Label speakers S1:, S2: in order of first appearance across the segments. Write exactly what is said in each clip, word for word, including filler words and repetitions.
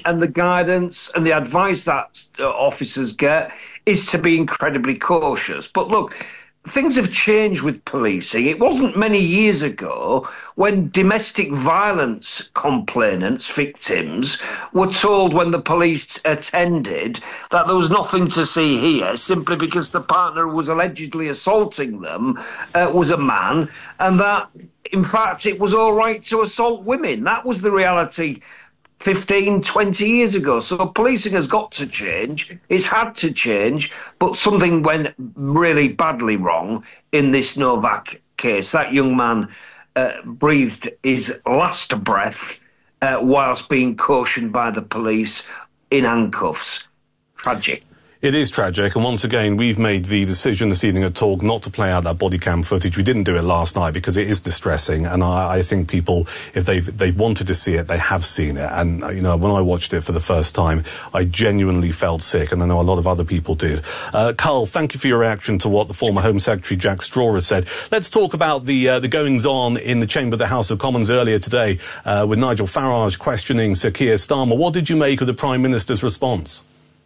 S1: and the guidance and the advice that uh, officers get is to be incredibly cautious. But look, things have changed with policing. It wasn't many years ago when domestic violence complainants, victims, were told when the police attended that there was nothing to see here simply because the partner who was allegedly assaulting them uh, was a man, and that, in fact, it was all right to assault women. That was the reality fifteen, twenty years ago. So policing has got to change. It's had to change, but something went really badly wrong in this Novak case. That young man uh, breathed his last breath uh, whilst being cautioned by the police in handcuffs. Tragic.
S2: It is tragic, and once again, we've made the decision this evening at Talk not to play out that body cam footage. We didn't do it last night because it is distressing, and I, I think people, if they've they wanted to see it, they have seen it. And, you know, when I watched it for the first time, I genuinely felt sick, and I know a lot of other people did. Uh, Carl, thank you for your reaction to what the former Home Secretary Jack Straw has said. Let's talk about the uh, the goings-on in the chamber of the House of Commons earlier today uh, with Nigel Farage questioning Sir Keir Starmer. What did you make of the Prime Minister's response?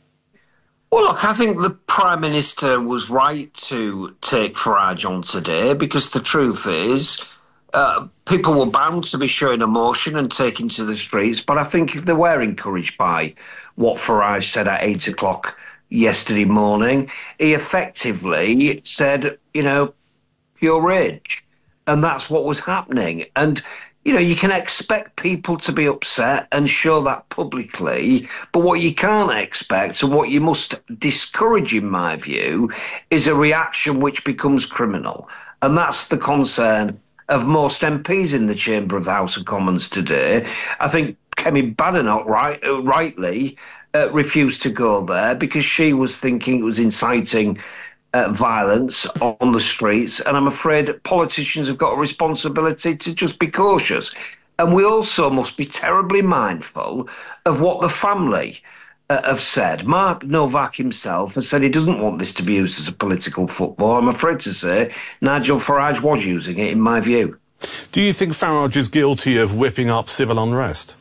S1: Well, look, I think the Prime Minister was right to take Farage on today because the truth is uh, people were bound to be showing emotion and taking to the streets, but I think if they were encouraged by what Farage said at eight o'clock yesterday morning, he effectively said, you know, pure rage. And that's what was happening. And you know, you can expect people to be upset and show that publicly, but what you can't expect and what you must discourage, in my view, is a reaction which becomes criminal. And that's the concern of most M Ps in the chamber of the House of Commons today. I think Kemi Badenoch right, uh, rightly uh, refused to go there because she was thinking it was inciting Uh, violence on the streets, and I'm afraid politicians have got a responsibility to just be cautious. And we also must be terribly mindful of what the family uh, have said. Mark Novak himself has said he doesn't want this to be used as a political football. I'm afraid to say Nigel Farage was using it, in my view.
S2: Do you think Farage is guilty of whipping up civil unrest?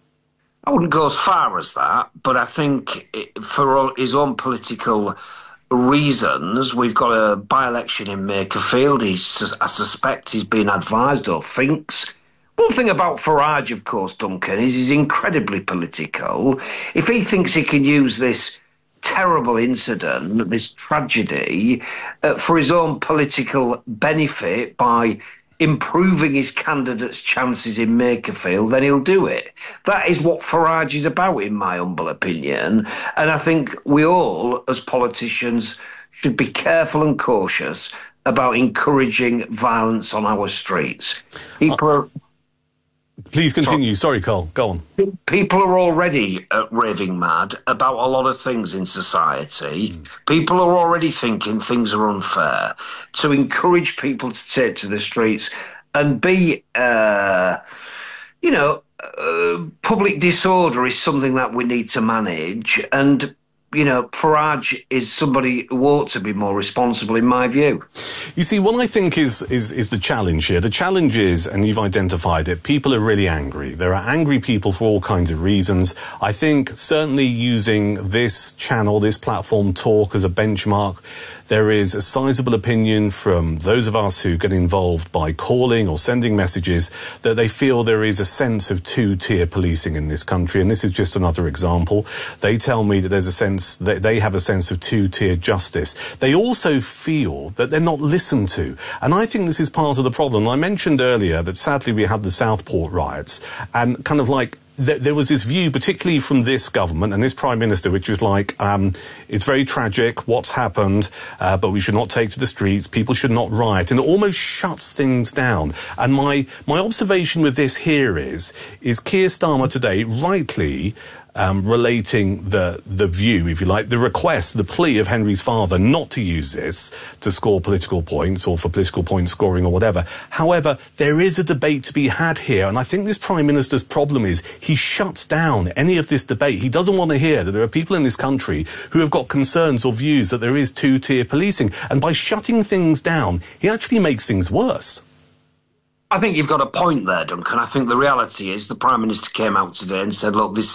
S1: I wouldn't go as far as that, but I think it, for all his own political reasons, we've got a by-election in Makerfield. He's, I suspect he's been advised or thinks. One thing about Farage, of course, Duncan, is he's incredibly political. If he thinks he can use this terrible incident, this tragedy, uh, for his own political benefit by improving his candidate's chances in Makerfield, then he'll do it. That is what Farage is about, in my humble opinion. And I think we all, as politicians, should be careful and cautious about encouraging violence on our streets. People are...
S2: Please continue. Sorry, Carl. Go on.
S1: People are already uh, raving mad about a lot of things in society. Mm. People are already thinking things are unfair. To encourage people to take to the streets and be, uh, you know, uh, public disorder is something that we need to manage. And, you know, Farage is somebody who ought to be more responsible, in my view.
S2: You see, what I think is, is, is the challenge here. The challenge is, and you've identified it, people are really angry. There are angry people for all kinds of reasons. I think certainly using this channel, this platform, Talk, as a benchmark, there is a sizable opinion from those of us who get involved by calling or sending messages that they feel there is a sense of two-tier policing in this country, and this is just another example. They tell me that there's a sense, that they have a sense of two-tier justice. They also feel that they're not listened to, and I think this is part of the problem. I mentioned earlier that sadly we had the Southport riots, and kind of like there was this view, particularly from this government and this Prime Minister, which was like, um, it's very tragic what's happened, uh, but we should not take to the streets, people should not riot, and it almost shuts things down. And my, my observation with this here is, is Keir Starmer today rightly Um, relating the the view, if you like, the request, the plea of Henry's father not to use this to score political points or for political point scoring or whatever. However, there is a debate to be had here, and I think this Prime Minister's problem is he shuts down any of this debate. He doesn't want to hear that there are people in this country who have got concerns or views that there is two-tier policing, and by shutting things down, he actually makes things worse.
S1: I think you've got a point there, Duncan. I think the reality is the Prime Minister came out today and said, look, this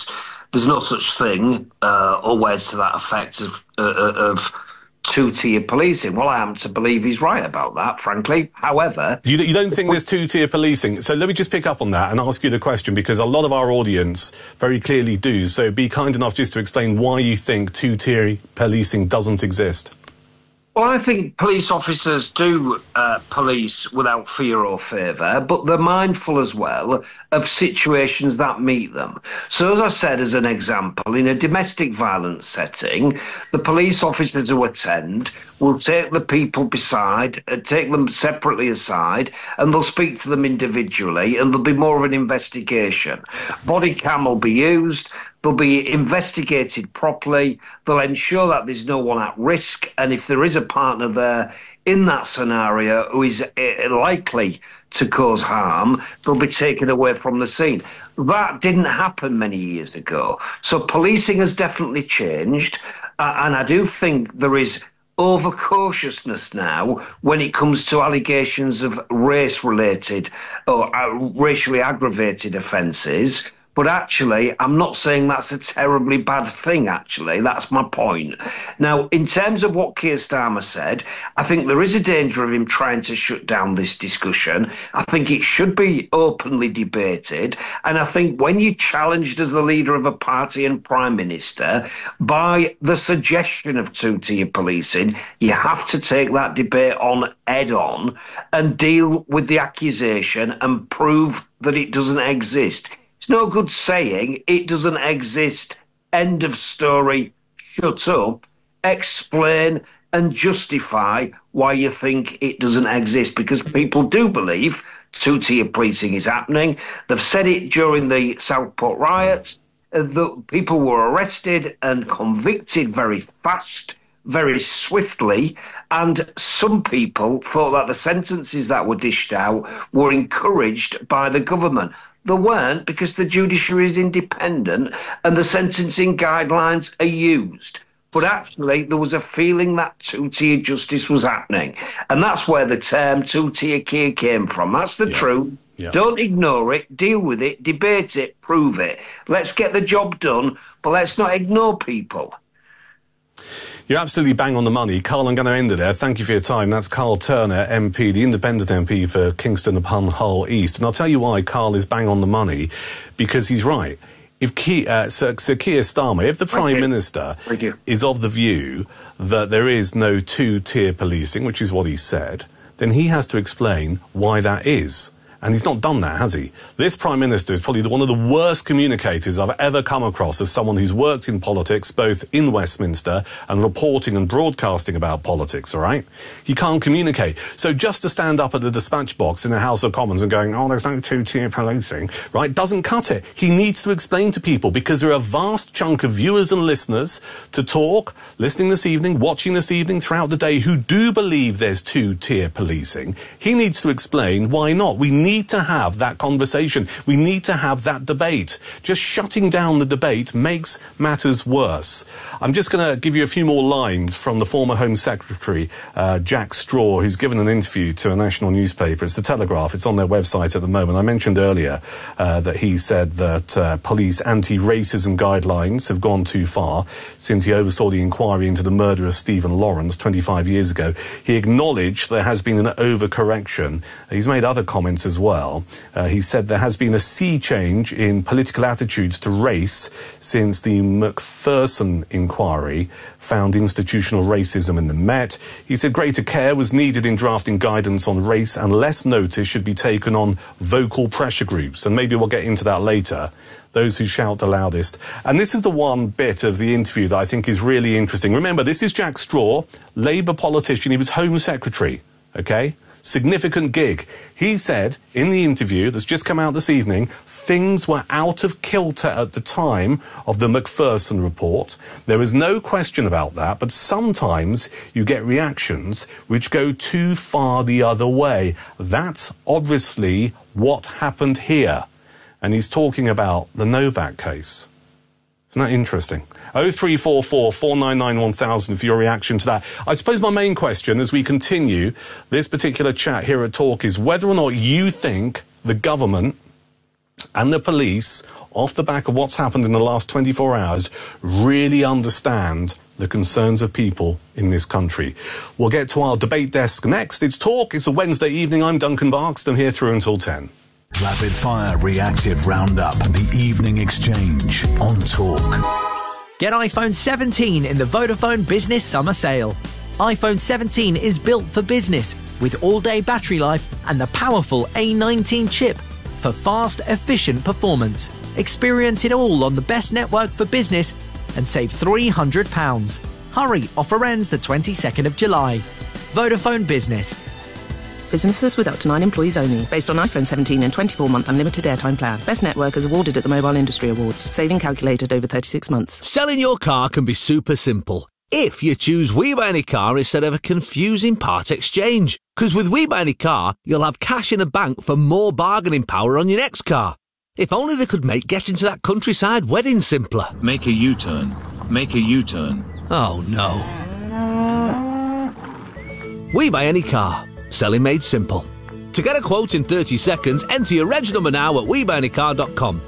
S1: there's no such thing, uh, or words to that effect, of, uh, of two-tier policing. Well, I happen to believe he's right about that, frankly. However...
S2: You, you don't think there's two-tier policing? So let me just pick up on that and ask you the question, because a lot of our audience very clearly do. So be kind enough just to explain why you think two-tier policing doesn't exist.
S1: Well, I think police officers do uh, police without fear or favour, but they're mindful as well of situations that meet them. So, as I said, as an example, in a domestic violence setting, the police officers who attend will take the people beside, uh, take them separately aside, and they'll speak to them individually, and there'll be more of an investigation. Body cam will be used. They'll be investigated properly. They'll ensure that there's no one at risk. And if there is a partner there in that scenario who is uh, likely to cause harm, they'll be taken away from the scene. That didn't happen many years ago. So policing has definitely changed. Uh, and I do think there is overcautiousness now when it comes to allegations of race-related or uh, racially aggravated offences. But actually, I'm not saying that's a terribly bad thing, actually. That's my point. Now, in terms of what Keir Starmer said, I think there is a danger of him trying to shut down this discussion. I think it should be openly debated. And I think when you're challenged as the leader of a party and Prime Minister by the suggestion of two-tier policing, you have to take that debate on head-on and deal with the accusation and prove that it doesn't exist. It's no good saying it doesn't exist, end of story, shut up, explain and justify why you think it doesn't exist, because people do believe two-tier policing is happening. They've said it during the Southport riots. The people were arrested and convicted very fast, very swiftly, and some people thought that the sentences that were dished out were encouraged by the government. They weren't, because the judiciary is independent and the sentencing guidelines are used. But actually, there was a feeling that two-tier justice was happening. And that's where the term two-tier care came from. That's the yeah. truth. Yeah. Don't ignore it, deal with it, debate it, prove it. Let's get the job done, but let's not ignore people.
S2: You're absolutely bang on the money. Carl, I'm going to end it there. Thank you for your time. That's Carl Turner, M P, the independent M P for Kingston upon Hull East. And I'll tell you why Carl is bang on the money, because he's right. If Keir, uh, Sir, Sir Keir Starmer, if the Prime Minister is of the view that there is no two-tier policing, which is what he said, then he has to explain why that is. And he's not done that, has he? This Prime Minister is probably one of the worst communicators I've ever come across of someone who's worked in politics, both in Westminster and reporting and broadcasting about politics, all right? He can't communicate. So just to stand up at the dispatch box in the House of Commons and going, oh, there's no two-tier policing, right, doesn't cut it. He needs to explain to people, because there are a vast chunk of viewers and listeners to talk, listening this evening, watching this evening, throughout the day, who do believe there's two-tier policing. He needs to explain why not. We need to have that conversation. We need to have that debate. Just shutting down the debate makes matters worse. I'm just going to give you a few more lines from the former Home Secretary, uh, Jack Straw, who's given an interview to a national newspaper. It's the Telegraph. It's on their website at the moment. I mentioned earlier uh, that he said that uh, police anti-racism guidelines have gone too far since he oversaw the inquiry into the murder of Stephen Lawrence twenty-five years ago. He acknowledged there has been an overcorrection. He's made other comments as well. Well, uh, he said there has been a sea change in political attitudes to race since the Macpherson inquiry found institutional racism in the Met. He said greater care was needed in drafting guidance on race, and less notice should be taken on vocal pressure groups. And maybe we'll get into that later. Those who shout the loudest. And this is the one bit of the interview that I think is really interesting. Remember, this is Jack Straw, Labour politician. He was Home Secretary, okay? Significant gig. He said in the interview that's just come out this evening, things were out of kilter at the time of the Macpherson report. There is no question about that, but sometimes you get reactions which go too far the other way. That's obviously what happened here. And he's talking about the Novak case. Isn't that interesting? oh three four four, four nine nine, one thousand for your reaction to that. I suppose my main question as we continue this particular chat here at Talk is whether or not you think the government government and the police, off the back of what's happened in the last twenty-four hours, really understand the concerns of people in this country. We'll get to our debate desk next. It's Talk. It's a Wednesday evening. I'm Duncan Barkston, here through until ten.
S3: Rapid Fire Reactive Roundup, the Evening Exchange on Talk.
S4: Get iPhone seventeen in the Vodafone Business Summer Sale. iPhone seventeen is built for business with all-day battery life and the powerful A nineteen chip for fast, efficient performance. Experience it all on the best network for business and save three hundred pounds. Hurry, offer ends the twenty-second of July. Vodafone Business.
S5: Businesses with up to nine employees only. Based on iPhone seventeen and twenty-four month unlimited airtime plan. Best network is awarded at the Mobile Industry Awards. Saving calculated over thirty-six months.
S6: Selling your car can be super simple if you choose We Buy Any Car instead of a confusing part exchange. Because with We Buy Any Car, you'll have cash in the bank for more bargaining power on your next car. If only they could make getting to that countryside wedding simpler.
S7: Make a U-turn. Make a U-turn.
S6: Oh, no. We Buy Any Car. Selling made simple. To get a quote in thirty seconds, enter your reg number now at we buy any car dot com.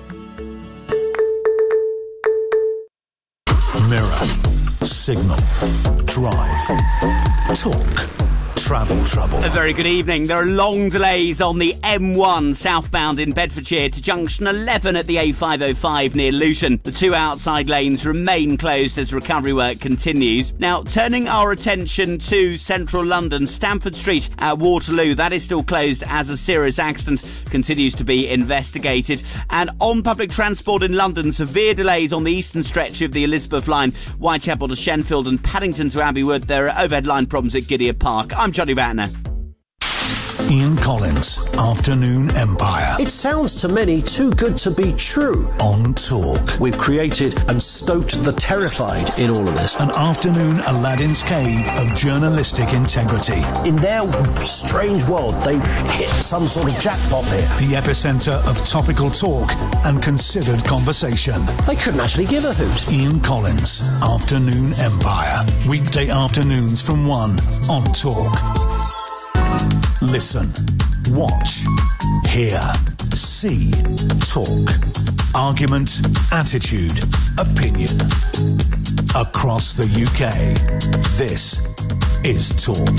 S3: Mirror, Signal, Drive, Talk, Travel Trouble.
S8: A very good evening. There are long delays on the M one southbound in Bedfordshire to junction eleven at the A five oh five near Luton. The two outside lanes remain closed as recovery work continues. Now, turning our attention to central London, Stamford Street at Waterloo, that is still closed as a serious accident continues to be investigated. And on public transport in London, severe delays on the eastern stretch of the Elizabeth line, Whitechapel to Shenfield and Paddington to Abbey Wood. There are overhead line problems at Gideon Park. I'm Johnny Ratner.
S3: Ian Collins, Afternoon Empire.
S9: It sounds to many too good to be true.
S3: On Talk.
S9: We've created and stoked the terrified in all of this.
S3: An afternoon Aladdin's cave of journalistic integrity.
S9: In their strange world, they hit some sort of jackpot here.
S3: The epicentre of topical talk and considered conversation.
S9: They couldn't actually give a hoot.
S3: Ian Collins, Afternoon Empire. Weekday afternoons from one on Talk. Listen, watch, hear, see, talk. Argument, attitude, opinion. Across the U K, this is Talk.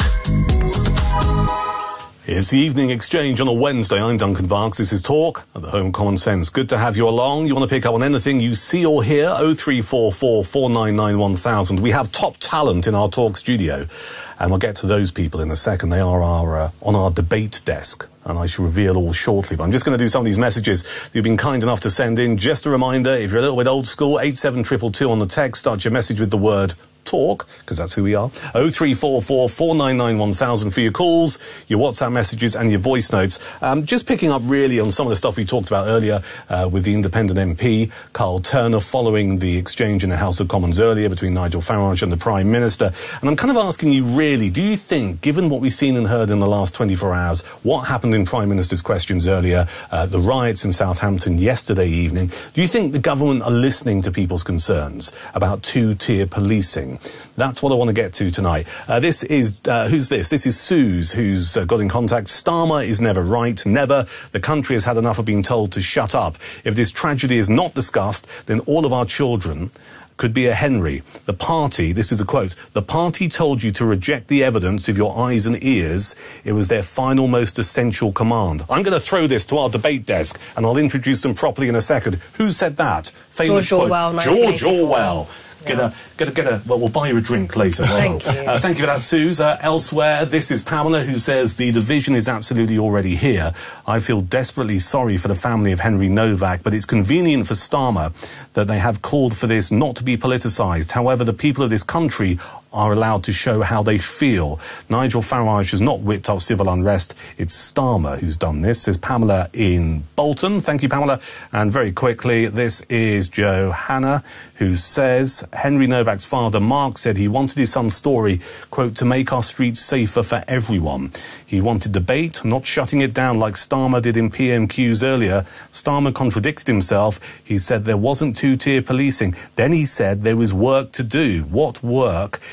S2: It's the Evening Exchange on a Wednesday. I'm Duncan Barks. This is Talk at the home of Common Sense. Good to have you along. You want to pick up on anything you see or hear? oh three four four, four nine nine, one thousand. We have top talent in our Talk studio, and we'll get to those people in a second. They are our uh, on our debate desk, and I shall reveal all shortly. But I'm just going to do some of these messages you've been kind enough to send in. Just a reminder, if you're a little bit old school, eight seven two two two on the text. Start your message with the word Talk, because that's who we are. oh three four four, four nine nine, one thousand for your calls, your WhatsApp messages and your voice notes. Um, just picking up really on some of the stuff we talked about earlier uh, with the independent M P, Carl Turner, following the exchange in the House of Commons earlier between Nigel Farage and the Prime Minister. And I'm kind of asking you really, do you think, given what we've seen and heard in the last twenty-four hours, what happened in Prime Minister's questions earlier, uh, the riots in Southampton yesterday evening, do you think the government are listening to people's concerns about two-tier policing? That's what I want to get to tonight. Uh, this is, uh, who's this? This is Suze, who's uh, got in contact. Starmer is never right, never. The country has had enough of being told to shut up. If this tragedy is not discussed, then all of our children could be a Henry. The party, this is a quote, the party told you to reject the evidence of your eyes and ears. It was their final, most essential command. I'm going to throw this to our debate desk, and I'll introduce them properly in a second. Who said that? Famous
S10: George
S2: quote.
S10: Orwell,
S2: George Orwell. Get a, get a, get a, well, we'll buy you a drink later.
S10: Thank you.
S2: Uh, thank you for that, Suze. Uh, elsewhere, this is Pamela, who says the division is absolutely already here. I feel desperately sorry for the family of Henry Novak, but it's convenient for Starmer that they have called for this not to be politicised. However, the people of this country are allowed to show how they feel. Nigel Farage has not whipped up civil unrest. It's Starmer who's done this, says Pamela in Bolton. Thank you, Pamela. And very quickly, this is Johanna, who says Henry Novak's father, Mark, said he wanted his son's story, quote, to make our streets safer for everyone. He wanted debate, not shutting it down like Starmer did in P M Qs earlier. Starmer contradicted himself. He said there wasn't two-tier policing. Then he said there was work to do. What work?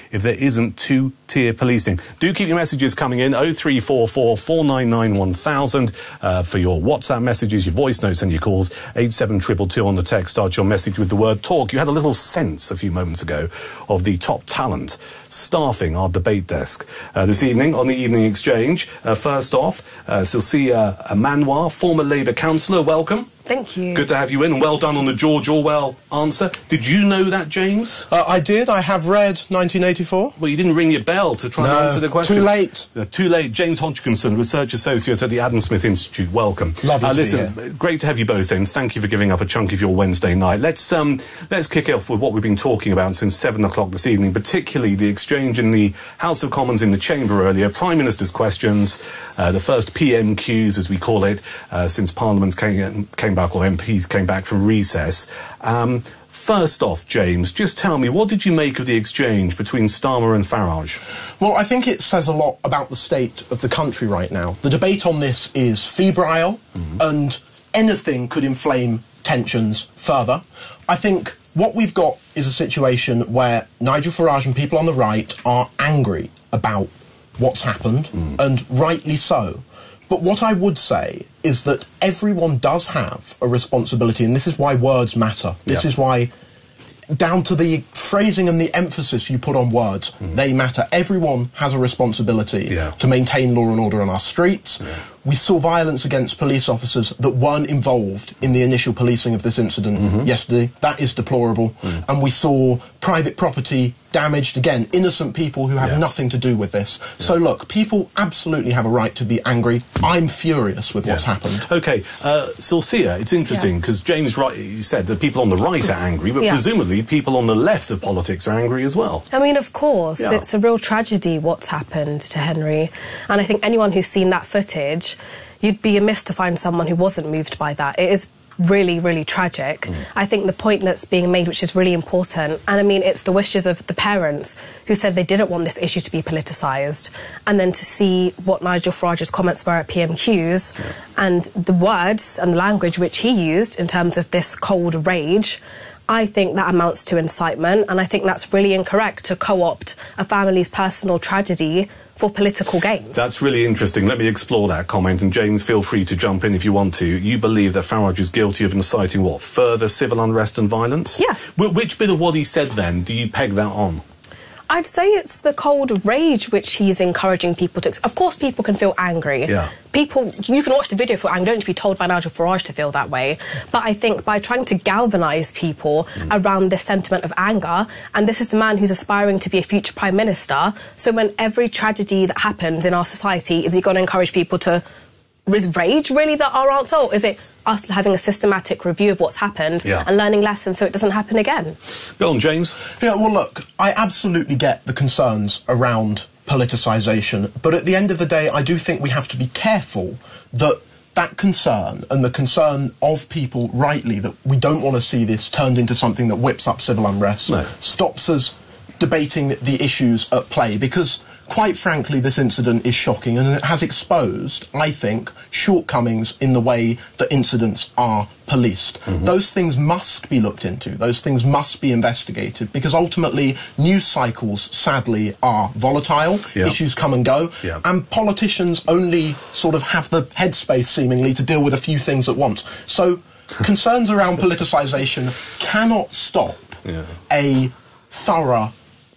S2: if there isn't two-tier policing. Do keep your messages coming in, oh three four four, four nine nine, one thousand uh, for your WhatsApp messages, your voice notes and your calls, eight seven two two two on the text. Start your message with the word talk. You had a little sense a few moments ago of the top talent staffing our debate desk uh, this evening on the Evening Exchange. Uh, first off, uh, Cecilia Manoir, former Labour councillor, welcome.
S10: Thank you.
S2: Good to have you in, and well done on the George Orwell answer. Did you know that, James?
S9: Uh, I did. I have read nineteen eighty-four.
S2: Well, you didn't ring your bell to try
S9: no,
S2: and answer the question.
S9: Too late.
S2: Uh, too late. James Hodgkinson, Research Associate at the Adam Smith Institute. Welcome.
S9: Lovely
S2: uh,
S9: to
S2: listen,
S9: be here.
S2: Great to have you both in. Thank you for giving up a chunk of your Wednesday night. Let's um, let's kick off with what we've been talking about since seven o'clock this evening, particularly the exchange in the House of Commons in the Chamber earlier. Prime Minister's questions, uh, the first P M Qs, as we call it, uh, since Parliament came, came back, or M Ps came back from recess. Um, first off, James, just tell me, what did you make of the exchange between Starmer and Farage?
S9: Well, I think it says a lot about the state of the country right now. The debate on this is febrile, mm-hmm. and anything could inflame tensions further. I think what we've got is a situation where Nigel Farage and people on the right are angry about what's happened, mm. and rightly so. But what I would say is that everyone does have a responsibility, and this is why words matter. This yep. is why, down to the phrasing and the emphasis you put on words, mm. they matter. Everyone has a responsibility yeah. to maintain law and order on our streets. Yeah. We saw violence against police officers that weren't involved in the initial policing of this incident mm-hmm. yesterday. That is deplorable. Mm. And we saw private property damaged, again, innocent people who have yes. nothing to do with this. Yeah. So, look, people absolutely have a right to be angry. I'm furious with yeah. what's happened.
S2: OK, uh, Silcia, it's interesting, because yeah. James right, he said that people on the right are angry, but yeah. presumably people on the left of politics are angry as well.
S10: I mean, of course,
S2: yeah.
S10: it's a real tragedy what's happened to Henry. And I think anyone who's seen that footage, you'd be amiss to find someone who wasn't moved by that. It is really, really tragic. Mm. I think the point that's being made, which is really important, and I mean, it's the wishes of the parents who said they didn't want this issue to be politicised, and then to see what Nigel Farage's comments were at P M Qs, yeah. and the words and the language which he used in terms of this cold rage, I think that amounts to incitement, and I think that's really incorrect to co-opt a family's personal tragedy for political gain. That's
S2: really interesting. Let me explore that comment, and James, feel free to jump in if you want to. You believe that Farage is guilty of inciting, what, further civil unrest and violence?
S10: Yes.
S2: Wh which bit of what he said, then, do you peg that on?
S10: I'd say it's the cold rage which he's encouraging people to... Of course, people can feel angry.
S2: Yeah.
S10: People, you can watch the video feel angry, don't need to be told by Nigel Farage to feel that way. But I think by trying to galvanise people mm. around this sentiment of anger, and this is the man who's aspiring to be a future Prime Minister, so when every tragedy that happens in our society, is he going to encourage people to... Is rage really the, our answer, or is it us having a systematic review of what's happened
S2: yeah.
S10: and learning lessons so it doesn't happen again?
S2: Go on, James.
S9: Yeah, well, look, I absolutely get the concerns around politicisation, but at the end of the day, I do think we have to be careful that that concern, and the concern of people rightly that we don't want to see this turned into something that whips up civil unrest,
S2: no.
S9: stops us debating the issues at play, because quite frankly, this incident is shocking, and it has exposed, I think, shortcomings in the way that incidents are policed. Mm-hmm. Those things must be looked into. Those things must be investigated, because ultimately news cycles, sadly, are volatile.
S2: Yep.
S9: Issues come and go.
S2: Yep.
S9: And politicians only sort of have the headspace, seemingly, to deal with a few things at once. So concerns around politicisation cannot stop
S2: yeah.
S9: a thorough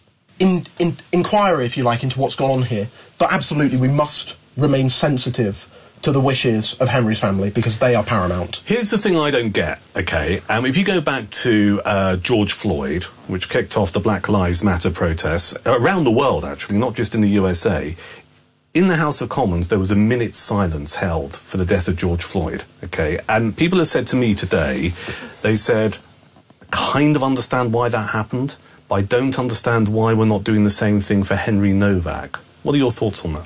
S9: In, in, inquiry, if you like, into what's gone on here. But absolutely, we must remain sensitive to the wishes of Henry's family, because they are paramount.
S2: Here's the thing I don't get, OK? Um, if you go back to uh, George Floyd, which kicked off the Black Lives Matter protests, around the world, actually, not just in the U S A, in the House of Commons, there was a minute's silence held for the death of George Floyd, OK? And people have said to me today, they said, I kind of understand why that happened, but I don't understand why we're not doing the same thing for Henry Novak. What are your thoughts on that?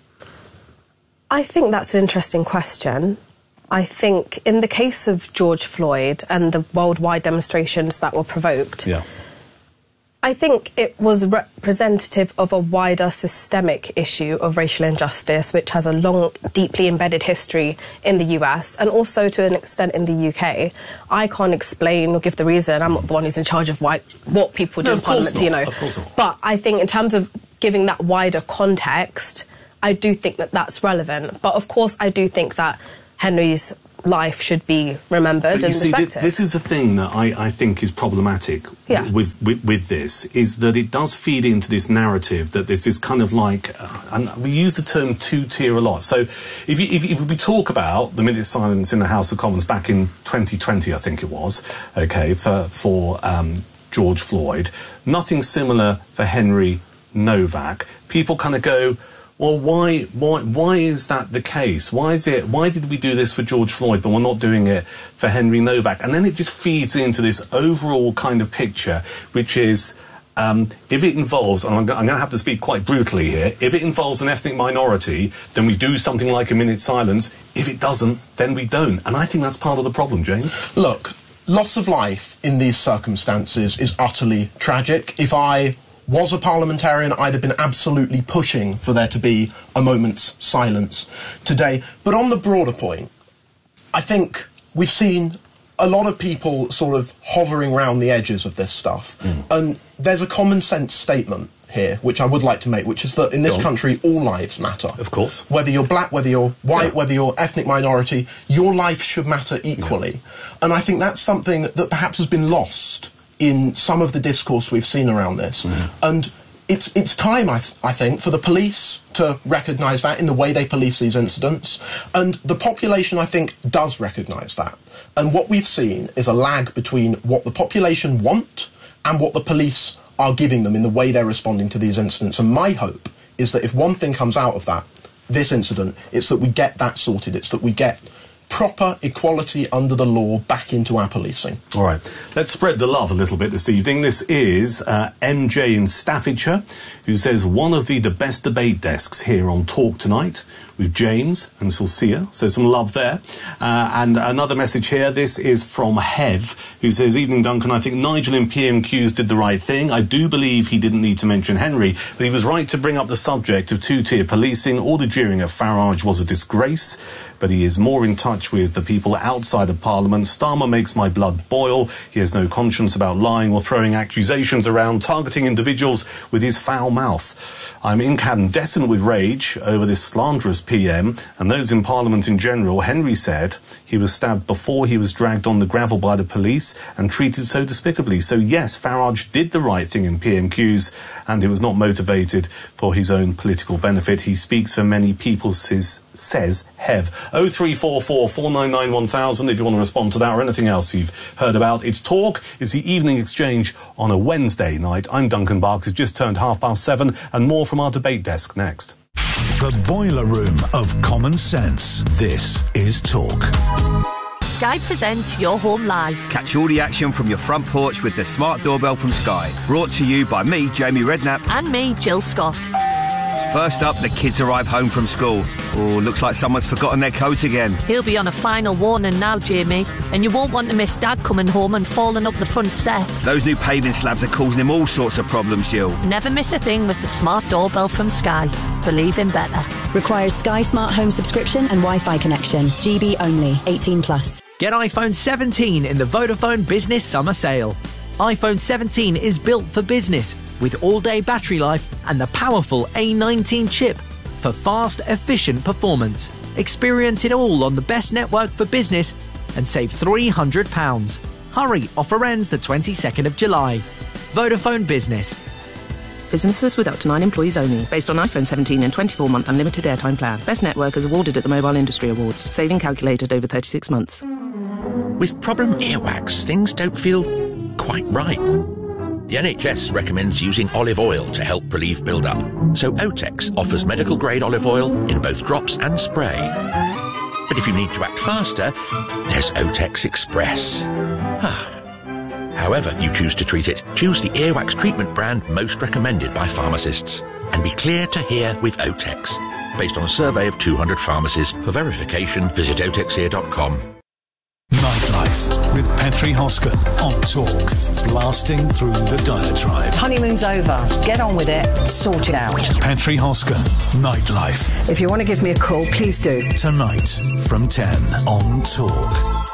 S10: I think that's an interesting question. I think in the case of George Floyd and the worldwide demonstrations that were provoked,
S2: yeah.
S10: I think it was representative of a wider systemic issue of racial injustice, which has a long, deeply embedded history in the U S and also to an extent in the U K. I can't explain or give the reason. I'm not the one who's in charge of why, what people do
S2: no,
S10: in Parliament, you know.
S2: Of course not.
S10: But I think in terms of giving that wider context, I do think that that's relevant. But of course, I do think that Henry's life should be remembered
S2: but
S10: and
S2: you see,
S10: respected.
S2: This is the thing that I, I think is problematic
S10: yeah.
S2: with, with with this, is that it does feed into this narrative that there's this kind of like, uh, and we use the term two-tier a lot. So if, you, if, if we talk about the minute silence in the House of Commons back in twenty twenty, I think it was, okay, for, for um, George Floyd, nothing similar for Henry Novak. People kind of go, well, why, why, why is that the case? Why is it? Why did we do this for George Floyd, but we're not doing it for Henry Novak? And then it just feeds into this overall kind of picture, which is, um, if it involves, and I'm, I'm going to have to speak quite brutally here, if it involves an ethnic minority, then we do something like a minute's silence. If it doesn't, then we don't. And I think that's part of the problem, James.
S9: Look, loss of life in these circumstances is utterly tragic. If I was a parliamentarian, I'd have been absolutely pushing for there to be a moment's silence today. But on the broader point, I think we've seen a lot of people sort of hovering around the edges of this stuff. Mm. And there's a common sense statement here, which I would like to make, which is that in this country, all lives matter.
S2: Of course.
S9: Whether you're black, whether you're white,
S2: yeah.
S9: whether you're ethnic minority, your life should matter equally. Yeah. And I think that's something that perhaps has been lost in some of the discourse we've seen around this. Mm. And it's it's time, I, th- I think, for the police to recognise that in the way they police these incidents. And the population, I think, does recognise that. And what we've seen is a lag between what the population want and what the police are giving them in the way they're responding to these incidents. And my hope is that if one thing comes out of that, this incident, it's that we get that sorted. It's that we get proper equality under the law back into our policing.
S2: All right, let's spread the love a little bit this evening. This is uh, M J in Staffordshire, who says, one of the, the best debate desks here on Talk tonight with James and Sulcia, so some love there. Uh, and another message here, this is from Hev, who says, evening Duncan, I think Nigel in P M Qs did the right thing. I do believe he didn't need to mention Henry, but he was right to bring up the subject of two-tier policing. All the jeering at Farage was a disgrace, but he is more in touch with the people outside of Parliament. Starmer makes my blood boil. He has no conscience about lying or throwing accusations around, targeting individuals with his foul mouth. I'm incandescent with rage over this slanderous P M and those in Parliament in general. Henry said he was stabbed before he was dragged on the gravel by the police and treated so despicably. So yes, Farage did the right thing in P M Qs, and it was not motivated for his own political benefit. He speaks for many people, says, says Hev. oh three four four, four nine nine, one thousand if you want to respond to that or anything else you've heard about. It's Talk. It's the Evening Exchange on a Wednesday night. I'm Duncan Barks. It's just turned half past seven, and more from our debate desk next.
S3: The boiler room of common sense. This is Talk.
S11: Sky presents Your Home Live.
S12: Catch all the action from your front porch with the smart doorbell from Sky. Brought to you by me, Jamie Redknapp.
S11: And me, Jill Scott.
S12: First up, the kids arrive home from school. Oh, looks like someone's forgotten their coat again.
S11: He'll be on a final warning now, Jamie, and you won't want to miss Dad coming home and falling up the front step.
S12: Those new paving slabs are causing him all sorts of problems, Jill.
S11: Never miss a thing with the smart doorbell from Sky. Believe in better.
S13: Requires Sky Smart Home subscription and Wi-Fi connection. G B only. eighteen plus.
S4: Get iPhone seventeen in the Vodafone Business Summer Sale. iPhone seventeen is built for business with all-day battery life and the powerful A nineteen chip for fast, efficient performance. Experience it all on the best network for business and save three hundred pounds. Hurry, offer ends the twenty-second of July. Vodafone Business.
S5: Businesses with up to nine employees only. Based on iPhone seventeen and twenty-four month unlimited airtime plan. Best network is awarded at the Mobile Industry Awards. Saving calculated over thirty-six months.
S14: With problem earwax, things don't feel quite right. The N H S recommends using olive oil to help relieve build-up. So Otex offers medical-grade olive oil in both drops and spray. But if you need to act faster, there's Otex Express. However you choose to treat it, choose the earwax treatment brand most recommended by pharmacists. And be clear to hear with Otex. Based on a survey of two hundred pharmacies. For verification, visit otex ear dot com.
S3: Nightlife with Petri Hosken on Talk, blasting through the diatribe.
S15: Honeymoon's over. Get on with it. Sort it out.
S3: Petri Hosken, Nightlife.
S15: If you want to give me a call, please do.
S3: Tonight from ten on Talk.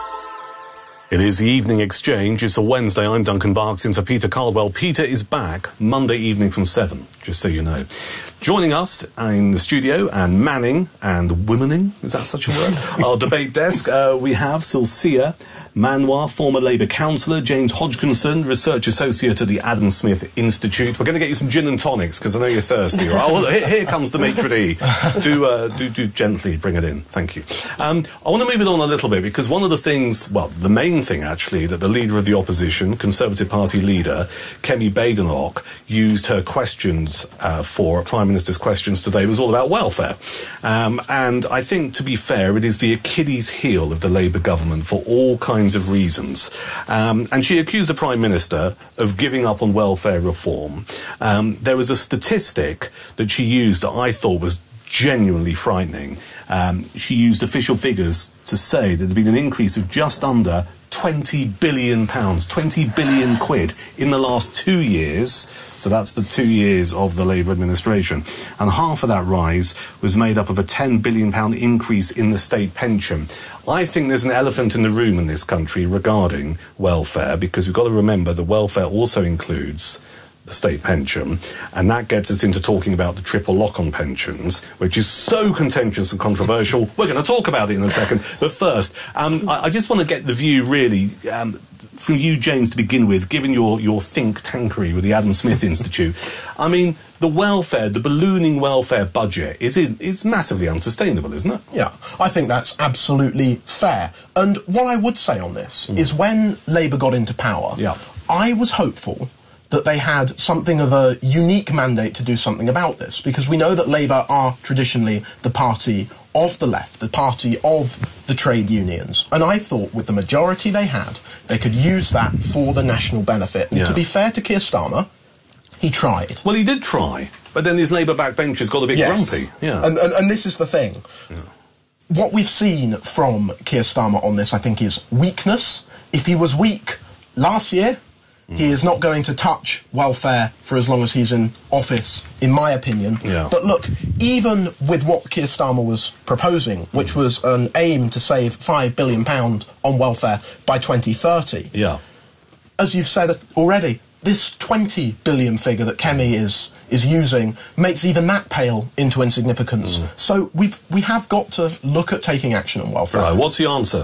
S2: It is the Evening Exchange. It's a Wednesday. I'm Duncan Barks in for Peter Caldwell. Peter is back Monday evening from seven, just so you know. Joining us in the studio and manning and womening, is that such a word? Our debate desk, uh, we have Silsia Manoir, former Labour councillor, James Hodgkinson, research associate at the Adam Smith Institute. We're going to get you some gin and tonics because I know you're thirsty. Right? Oh, here, here comes the maitre d'. Do, uh, do, do gently bring it in. Thank you. Um, I want to move it on a little bit because one of the things, well, the main thing actually, that the leader of the opposition, Conservative Party leader, Kemi Badenoch, used her questions uh, for Prime Minister's questions today was all about welfare. Um, and I think, to be fair, it is the Achilles heel of the Labour government for all kinds of reasons. Um, and she accused the Prime Minister of giving up on welfare reform. Um, there was a statistic that she used that I thought was genuinely frightening. Um, she used official figures to say that there had been an increase of just under twenty billion pounds, twenty billion quid in the last two years. So that's the two years of the Labour administration. And half of that rise was made up of a ten billion pounds increase in the state pension. I think there's an elephant in the room in this country regarding welfare, because we've got to remember that welfare also includes the state pension, and that gets us into talking about the triple lock-on pensions, which is so contentious and controversial. We're going to talk about it in a second. But first, um, I, I just want to get the view, really, um, from you, James, to begin with, given your, your think tankery with the Adam Smith Institute. I mean, the welfare, the ballooning welfare budget is, is massively unsustainable, isn't it?
S9: Yeah, I think that's absolutely fair. And what I would say on this mm. is when Labour got into power,
S2: yeah.
S9: I was hopeful that they had something of a unique mandate to do something about this, because we know that Labour are traditionally the party of the left, the party of the trade unions. And I thought with the majority they had, they could use that for the national benefit. And
S2: yeah.
S9: to be fair to Keir Starmer, he tried.
S2: Well, he did try, but then his Labour backbenchers got a bit
S9: yes.
S2: grumpy. Yeah.
S9: And, and, and this is the thing.
S2: Yeah.
S9: What we've seen from Keir Starmer on this, I think, is weakness. If he was weak last year, he is not going to touch welfare for as long as he's in office, in my opinion.
S2: Yeah.
S9: But look, even with what Keir Starmer was proposing, which was an aim to save five billion pounds on welfare by twenty thirty,
S2: yeah.
S9: as you've said already, this twenty billion figure that Kemi is is using makes even that pale into insignificance. Mm. So we've we have got to look at taking action on welfare.
S2: Right, what's the answer?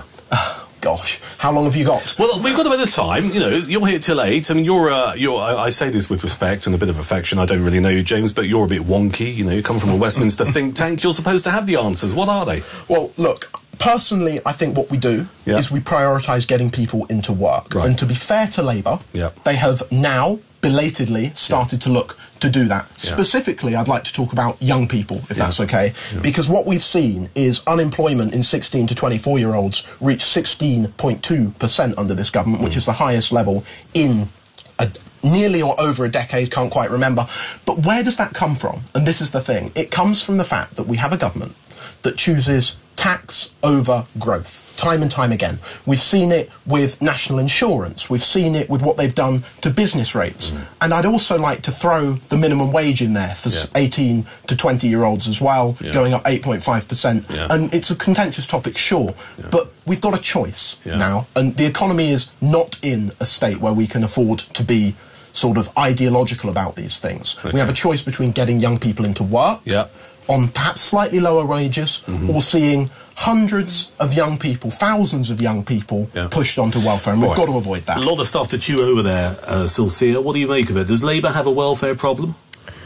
S9: Gosh, how long have you got?
S2: Well, we've got a bit of time. You know, you're here till eight. I mean, you're, uh, you're. I, I say this with respect and a bit of affection. I don't really know you, James, but you're a bit wonky. You know, you come from a Westminster think tank. You're supposed to have the answers. What are they?
S9: Well, look, personally, I think what we do
S2: yeah.
S9: is we prioritise getting people into work.
S2: Right.
S9: And to be fair to Labour,
S2: yeah.
S9: they have now belatedly started yeah. to look to do that.
S2: Yeah.
S9: Specifically, I'd like to talk about young people, if
S2: yeah.
S9: that's okay,
S2: yeah.
S9: because what we've seen is unemployment in sixteen to twenty-four-year-olds reached sixteen point two percent under this government, mm. which is the highest level in a, nearly or over a decade, can't quite remember. But where does that come from? And this is the thing. It comes from the fact that we have a government that chooses tax over growth, time and time again. We've seen it with national insurance. We've seen it with what they've done to business rates. Mm. And I'd also like to throw the minimum wage in there for
S2: yeah.
S9: eighteen to twenty-year-olds as well,
S2: yeah.
S9: going up eight point five percent.
S2: Yeah.
S9: And it's a contentious topic, sure,
S2: yeah.
S9: but we've got a choice
S2: yeah.
S9: now. And the economy is not in a state where we can afford to be sort of ideological about these things.
S2: Okay.
S9: We have a choice between getting young people into work,
S2: yeah.
S9: on perhaps slightly lower wages, mm-hmm. or seeing hundreds of young people, thousands of young people
S2: yeah.
S9: pushed onto welfare, and we've
S2: right.
S9: got to avoid that.
S2: A lot of stuff to chew over there, uh, Silsia. What do you make of it? Does Labour have a welfare problem?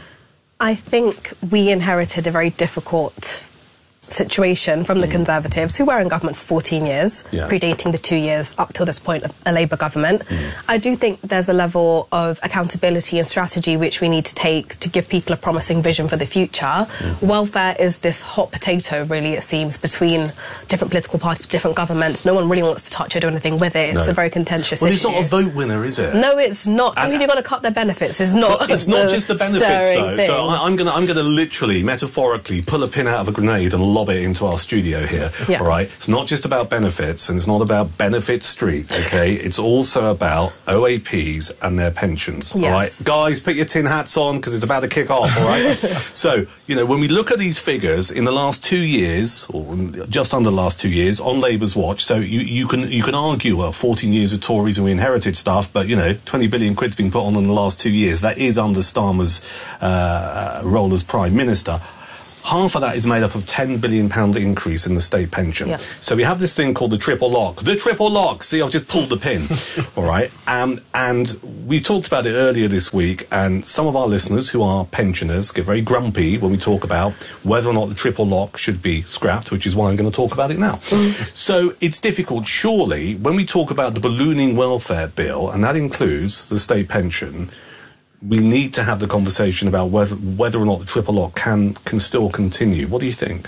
S10: I think we inherited a very difficult situation from the
S2: mm.
S10: Conservatives, who were in government for fourteen years,
S2: yeah.
S10: predating the two years up till this point of a Labour government.
S2: Mm.
S10: I do think there's a level of accountability and strategy which we need to take to give people a promising vision for the future. Mm. Welfare is this hot potato, really, it seems, between different political parties, different governments. No one really wants to touch it or do anything with it. It's
S2: no.
S10: a very contentious
S2: well,
S10: issue.
S2: Well, it's not a vote winner, is it?
S10: No, it's not. I
S2: and,
S10: mean, you're going to cut their benefits. It's not.
S2: It's not just the benefits, though.
S10: Thing.
S2: So I, I'm going to I'm going to literally, metaphorically, pull a pin out of a grenade and lob lob it into our studio here,
S10: Yeah.
S2: all right? It's not just about benefits, and it's not about Benefit Street, okay? It's also about O A Ps and their pensions, all
S10: Yes.
S2: right? Guys, put your tin hats on, because it's about to kick off, all right? So, you know, when we look at these figures, in the last two years, or just under the last two years, on Labour's watch, so you, you can you can argue, well, fourteen years of Tories and we inherited stuff, but, you know, twenty billion quid's been put on in the last two years. That is under Starmer's uh, role as Prime Minister. Half of that is made up of ten billion pounds increase in the state pension.
S10: Yeah.
S2: So we have this thing called the triple lock. The triple lock! See, I've just pulled the pin. All right? Um, and we talked about it earlier this week, and some of our listeners who are pensioners get very grumpy when we talk about whether or not the triple lock should be scrapped, which is why I'm going to talk about it now. So it's difficult. Surely, when we talk about the ballooning welfare bill, and that includes the state pension, we need to have the conversation about whether whether or not the triple lock can can still continue. What do you think?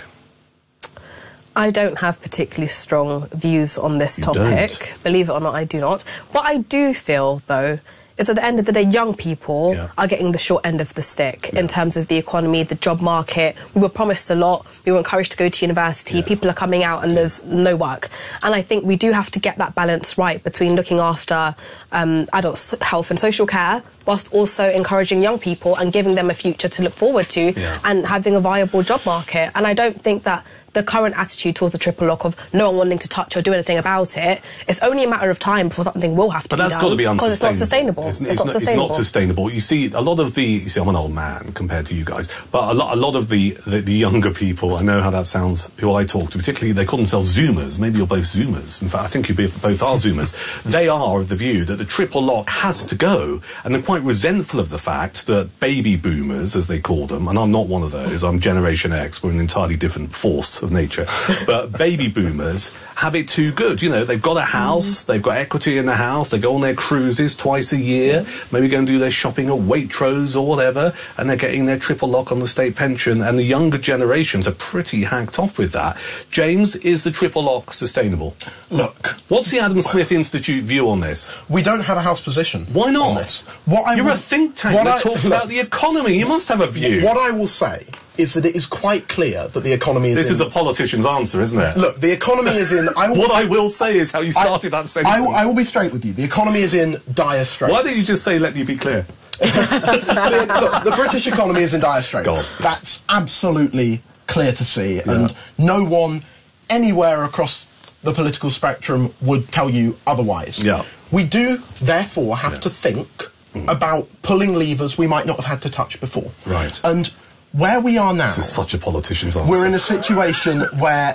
S10: I don't have particularly strong views on this
S2: You
S10: topic.
S2: don't?
S10: Believe it or not, I do not. What I do feel, though, is at the end of the day, young people
S2: Yeah.
S10: are getting the short end of the stick in terms of the economy, the job market. We were promised a lot. We were encouraged to go to university. People are coming out and there's no work. And I think we do have to get that balance right between looking after um, adults' health and social care, whilst also encouraging young people and giving them a future to look forward to,
S2: Yeah.
S10: and having a viable job market. And I don't think that the current attitude towards the triple lock of no one wanting to touch or do anything about it, it's only a matter of time before something will have to
S2: But
S10: be
S2: that's
S10: done.
S2: got to be
S10: Because it's not sustainable.
S2: It's,
S10: It's,
S2: it's
S10: not
S2: not,
S10: sustainable.
S2: It's not sustainable. You see, a lot of the... You see, I'm an old man compared to you guys, but a lot, a lot of the, the, the younger people, I know how that sounds, who I talk to, particularly they call themselves Zoomers. Maybe you're both Zoomers. In fact, I think you both are Zoomers. They are of the view that the triple lock has to go, and they're quite resentful of the fact that baby boomers, as they call them, and I'm not one of those, I'm Generation X, we're an entirely different force of nature, but baby boomers have it too good. You know, they've got a house, they've got equity in the house, they go on their cruises twice a year, maybe go and do their shopping at Waitrose or whatever, and they're getting their triple lock on the state pension, and the younger generations are pretty hacked off with that. James, is the triple lock sustainable?
S9: Look,
S2: what's the Adam Smith Institute view on this?
S9: We don't have a house position.
S2: Why not?
S9: On this. What I
S2: You're
S9: will-
S2: a think tank
S9: what
S2: that
S9: I-
S2: talks
S9: look,
S2: about the economy. You must have a view.
S9: What I will say is that it is quite clear that the economy is
S2: This
S9: in...
S2: is a politician's answer, isn't it?
S9: Look, the economy is in... I will,
S2: What I will say is how you started
S9: I,
S2: that sentence.
S9: I, will- I will be straight with you. The economy is in dire straits.
S2: Why don't you just say, let me be clear?
S9: the, look, the British economy is in dire straits.
S2: God.
S9: That's absolutely clear to see, and no one anywhere across the political spectrum would tell you otherwise.
S2: Yeah.
S9: We do, therefore, have to think about pulling levers we might not have had to touch before.
S2: Right.
S9: And where we are now...
S2: This is such a politician's answer.
S9: We're in a situation where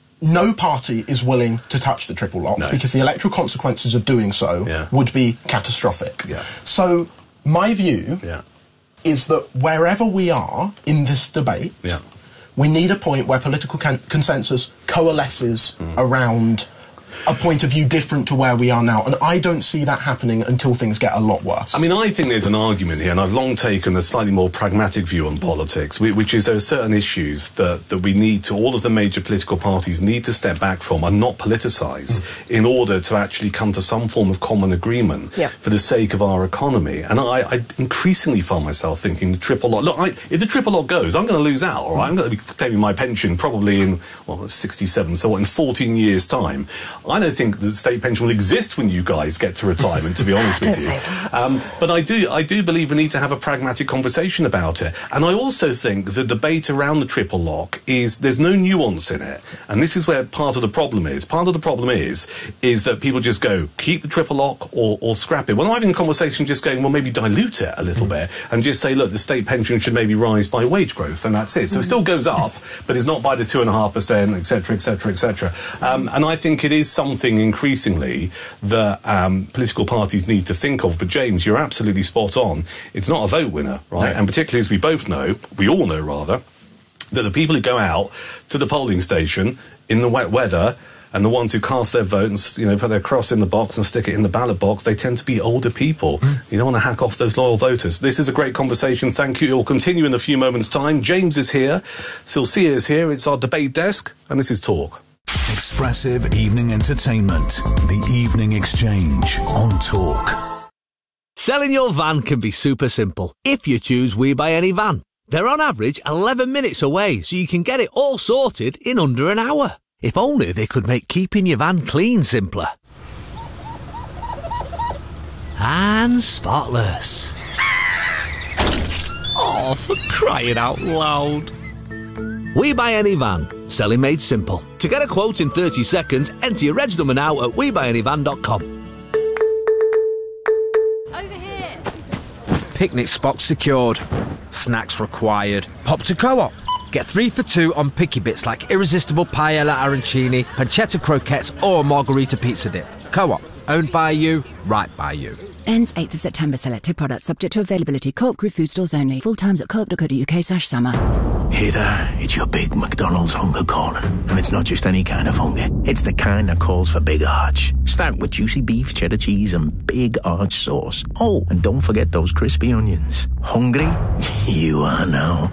S9: no party is willing to touch the triple lock
S2: No.
S9: because the electoral consequences of doing so
S2: Yeah.
S9: would be catastrophic.
S2: Yeah.
S9: So my view
S2: Yeah.
S9: is that wherever we are in this debate,
S2: Yeah.
S9: we need a point where political con- consensus coalesces
S2: Mm.
S9: around a point of view different to where we are now. And I don't see that happening until things get a lot worse.
S2: I mean, I think there's an argument here, and I've long taken a slightly more pragmatic view on politics, whi- which is there are certain issues that, that we need to, all of the major political parties need to step back from and not politicise in order to actually come to some form of common agreement
S10: Yeah.
S2: for the sake of our economy. And I, I increasingly find myself thinking the triple lock, look, I, if the triple lock goes, I'm going to lose out, all right? I'm going to be claiming my pension probably in, well, sixty-seven, so what, in fourteen years' time. I don't think the state pension will exist when you guys get to retirement, to be honest with
S10: Don't
S2: you.
S10: say that.
S2: Um, but I do, I do believe we need to have a pragmatic conversation about it. And I also think the debate around the triple lock is there's no nuance in it. And this is where part of the problem is. Part of the problem is is that people just go, keep the triple lock or, or scrap it. When I'm having a conversation just going, well, maybe dilute it a little bit and just say, look, the state pension should maybe rise by wage growth, and that's it. So it still goes up, but it's not by the two and a half percent, et cetera, et cetera, et cetera. Um, and I think it is something increasingly that um, political parties need to think of. But James, you're absolutely spot on. It's not a vote winner, right?
S9: No.
S2: And particularly as we both know, we all know rather, that the people who go out to the polling station in the wet weather and the ones who cast their vote and, you know, put their cross in the box and stick it in the ballot box, they tend to be older people. Mm. You don't want to hack off those loyal voters. This is a great conversation. Thank you. It'll continue in a few moments' time. James is here. Silcia is here. It's our debate desk. And this is Talk.
S3: Expressive evening entertainment. The Evening Exchange on Talk.
S6: Selling your van can be super simple if you choose We Buy Any Van. They're on average eleven minutes away, so you can get it all sorted in under an hour. If only they could make keeping your van clean simpler. And spotless. Oh, for crying out loud. We Buy Any Van, selling made simple. To get a quote in thirty seconds, enter your reg number now at we buy any van dot com.
S16: Picnic spot secured. Snacks required. Hop to Co-op. Get three for two on picky bits like irresistible paella arancini, pancetta croquettes or margarita pizza dip. Co-op. Owned by you, right by you.
S13: Ends eighth of September. Selected products subject to availability. Co-op Group food stores only. Full times at co op dot co dot uk slash summer.
S17: Hey there, it's your big McDonald's hunger calling. And it's not just any kind of hunger. It's the kind that calls for big arch. Start with juicy beef, cheddar cheese and big arch sauce. Oh, and don't forget those crispy onions. Hungry? You are now.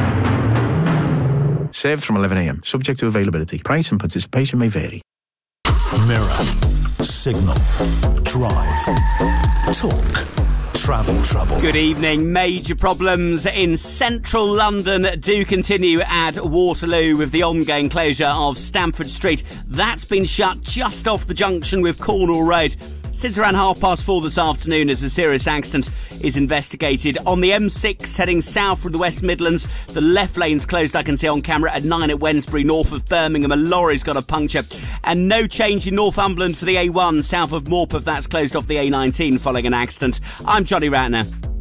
S17: Served from eleven a m. Subject to availability. Price and participation may vary.
S3: Mirror, Signal, Drive, Talk, Travel Trouble.
S8: Good evening. Major problems in central London do continue at Waterloo with the ongoing closure of Stamford Street. That's been shut just off the junction with Cornwall Road since around half past four this afternoon as a serious accident is investigated. On the M six heading south from the West Midlands, the left lane's closed, I can see on camera, at nine at Wednesbury, north of Birmingham. A lorry's got a puncture. And no change in Northumberland for the A one, south of Morpeth. That's closed off the A nineteen following an accident. I'm Johnny Ratner.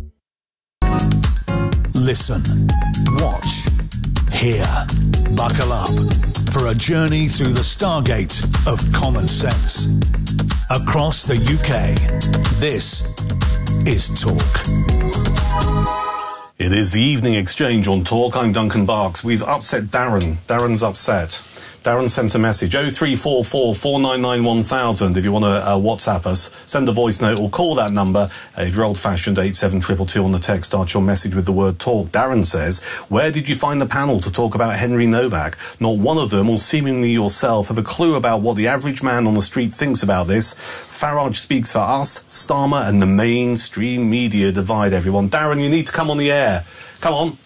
S3: Listen, watch, hear, buckle up for a journey through the stargate of common sense. Across the U K, this is Talk.
S2: It is the evening exchange on Talk. I'm Duncan Barks. We've upset Darren. Darren's upset. Darren sent a message, oh three four four, four nine nine, one thousand. If you want to uh, WhatsApp us, send a voice note or call that number. Uh, if you're old-fashioned, eight seven two two two on the text. Start your message with the word talk. Darren says, where did you find the panel to talk about Henry Novak? Not one of them, or seemingly yourself, have a clue about what the average man on the street thinks about this. Farage speaks for us. Starmer and the mainstream media divide everyone. Darren, you need to come on the air. Come on.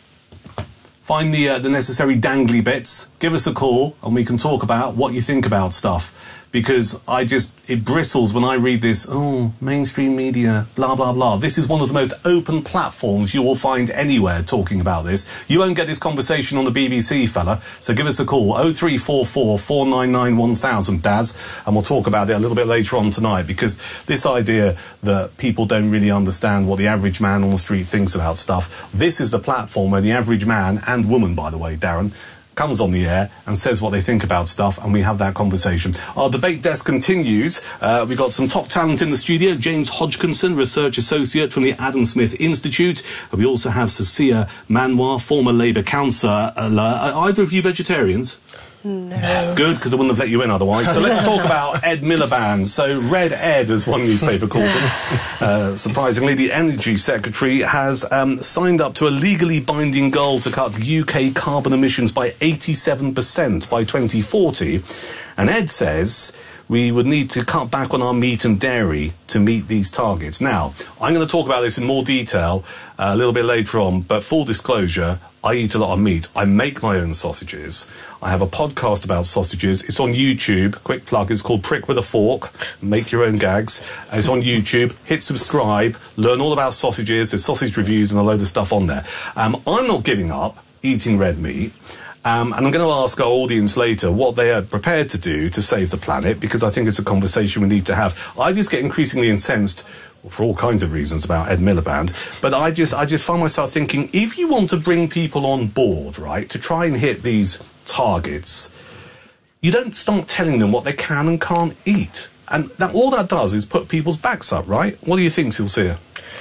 S2: Find the uh, the necessary dangly bits, give us a call, and we can talk about what you think about stuff. Because I just, it bristles when I read this, oh, mainstream media, blah, blah, blah. This is one of the most open platforms you will find anywhere talking about this. You won't get this conversation on the B B C, fella, so give us a call, oh three four four, four nine nine, one thousand, Daz, and we'll talk about it a little bit later on tonight, because this idea that people don't really understand what the average man on the street thinks about stuff, this is the platform where the average man, and woman, by the way, Darren, comes on the air and says what they think about stuff, and we have that conversation. Our debate desk continues. Uh, we've got some top talent in the studio. James Hodgkinson, Research Associate from the Adam Smith Institute. We also have Cecilia Manoir, former Labour councillor. Are either of you vegetarians?
S10: No.
S2: Good, because I wouldn't have let you in otherwise. So let's talk about Ed Miliband. So Red Ed, as one newspaper calls him. Uh, surprisingly, the Energy Secretary has um, signed up to a legally binding goal to cut U K carbon emissions by eighty-seven percent by twenty forty. And Ed says we would need to cut back on our meat and dairy to meet these targets. Now, I'm going to talk about this in more detail uh, a little bit later on, but full disclosure, I eat a lot of meat. I make my own sausages. I have a podcast about sausages. It's on YouTube. Quick plug. It's called Prick with a Fork. Make your own gags. It's on YouTube. Hit subscribe. Learn all about sausages. There's sausage reviews and a load of stuff on there. Um, I'm not giving up eating red meat. Um, and I'm going to ask our audience later what they are prepared to do to save the planet, because I think it's a conversation we need to have. I just get increasingly incensed for all kinds of reasons about Ed Miliband, but I just I just find myself thinking, if you want to bring people on board, right, to try and hit these targets, you don't start telling them what they can and can't eat. And that, all that does is put people's backs up, right? What do you think, Cecilia?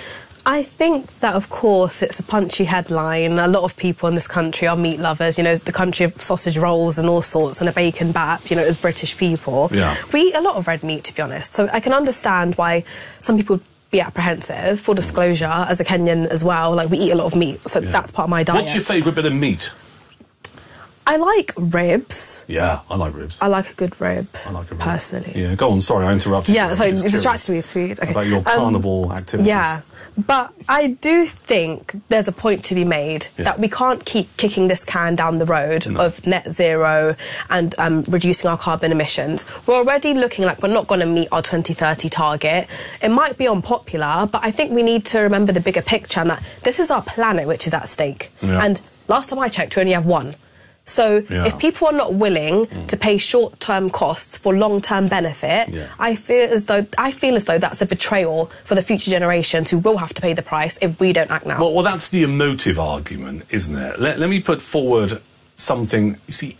S10: I think that, of course, it's a punchy headline. A lot of people in this country are meat lovers. You know, it's the country of sausage rolls and all sorts, and a bacon bap, you know, as British people.
S2: Yeah.
S10: We eat a lot of red meat, to be honest. So I can understand why some people would be apprehensive. Full disclosure, as a Kenyan as well, like, we eat a lot of meat. So
S2: Yeah.
S10: that's part of my diet.
S2: What's your favourite bit of meat?
S10: I like ribs.
S2: Yeah, I like ribs.
S10: I like a good rib.
S2: I like a rib.
S10: Personally.
S2: Yeah, go on. Sorry, I interrupted.
S10: Yeah,
S2: you.
S10: so
S2: I'm
S10: it
S2: just
S10: distracted
S2: curious
S10: me with food. Okay.
S2: about your
S10: Um,
S2: carnivore activities.
S10: Yeah, but I do think there's a point to be made
S2: Yeah.
S10: that we can't keep kicking this can down the road
S2: No.
S10: of net zero and um, reducing our carbon emissions. We're already looking like we're not going to meet our twenty thirty target. It might be unpopular, but I think we need to remember the bigger picture and that this is our planet which is at stake.
S2: Yeah.
S10: And last time I checked, we only have one. So
S2: Yeah.
S10: if people are not willing to pay short-term costs for long-term benefit,
S2: Yeah.
S10: I feel as though I feel as though that's a betrayal for the future generations who will have to pay the price if we don't act now.
S2: Well, well, that's the emotive argument, isn't it? Let, let me put forward something. You see,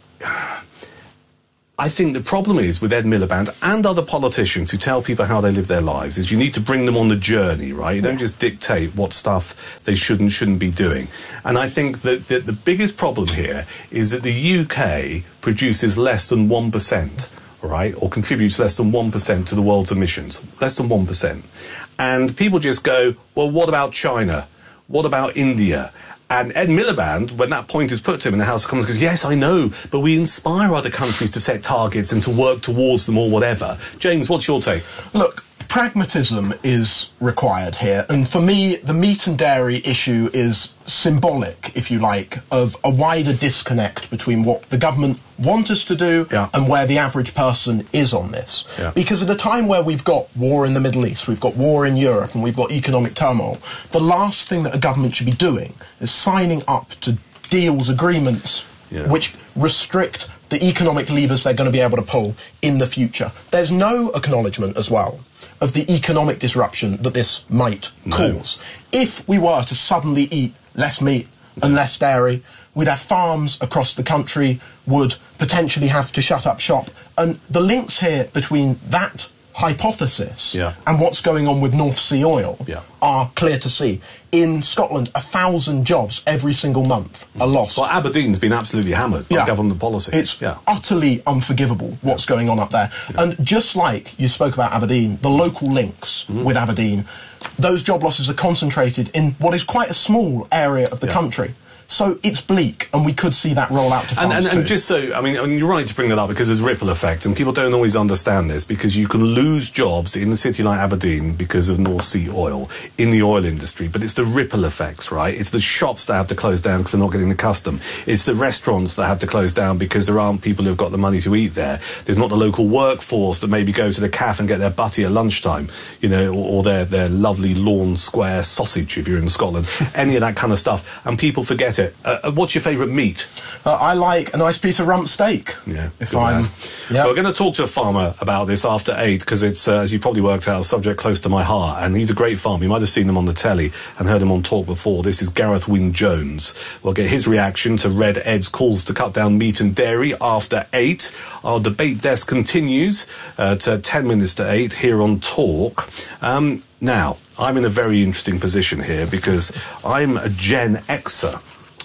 S2: I think the problem is with Ed Miliband and other politicians who tell people how they live their lives is you need to bring them on the journey, right? You don't just dictate what stuff they should and shouldn't be doing. And I think that, that the biggest problem here is that the U K produces less than one percent, right, or contributes less than one percent to the world's emissions, less than one percent. And people just go, well, what about China? What about India? And Ed Miliband, when that point is put to him in the House of Commons, goes, yes, I know, but we inspire other countries to set targets and to work towards them or whatever. James, what's your take?
S9: Look, pragmatism is required here, and for me, the meat and dairy issue is symbolic, if you like, of a wider disconnect between what the government want us to do
S2: Yeah.
S9: and where the average person is on this.
S2: Yeah.
S9: Because at a time where we've got war in the Middle East, we've got war in Europe, and we've got economic turmoil, the last thing that a government should be doing is signing up to deals, agreements,
S2: Yeah.
S9: which restrict the economic levers they're going to be able to pull in the future. There's no acknowledgement as well of the economic disruption that this might
S2: No.
S9: cause. If we were to suddenly eat less meat and less dairy, we'd have farms across the country would potentially have to shut up shop. And the links here between that hypothesis
S2: Yeah.
S9: and what's going on with North Sea oil
S2: Yeah.
S9: are clear to see. In Scotland, a thousand jobs every single month are lost.
S2: Well, Aberdeen's been absolutely hammered by
S9: Yeah.
S2: government policy.
S9: It's
S2: yeah.
S9: utterly unforgivable what's going on up there. And just like you spoke about Aberdeen, the local links
S2: Mm-hmm.
S9: with Aberdeen, those job losses are concentrated in what is quite a small area of the
S2: Yeah.
S9: country. So it's bleak, and we could see that roll out to
S2: And,
S9: farms
S2: and, and
S9: too.
S2: just so, I mean, I mean, you're right to bring that up because there's ripple effects, and people don't always understand this because you can lose jobs in a city like Aberdeen because of North Sea oil in the oil industry, but it's the ripple effects, right? It's the shops that have to close down because they're not getting the custom. It's the restaurants that have to close down because there aren't people who've got the money to eat there. There's not the local workforce that maybe go to the cafe and get their butty at lunchtime, you know, or, or their, their lovely lawn square sausage if you're in Scotland. Any of that kind of stuff, and people forget it. Uh, what's your favourite meat?
S9: Uh, I like a nice piece of rump steak.
S2: Yeah,
S9: if
S2: good
S9: I'm,
S2: man.
S9: yeah.
S2: We're going to talk to a farmer about this after eight because it's, uh, as you probably worked out, a subject close to my heart. And he's a great farmer. You might have seen him on the telly and heard him on talk before. This is Gareth Wynne-Jones. We'll get his reaction to Red Ed's calls to cut down meat and dairy after eight. Our debate desk continues at uh, ten minutes to eight here on Talk. Um, now, I'm in a very interesting position here because I'm a Gen Xer.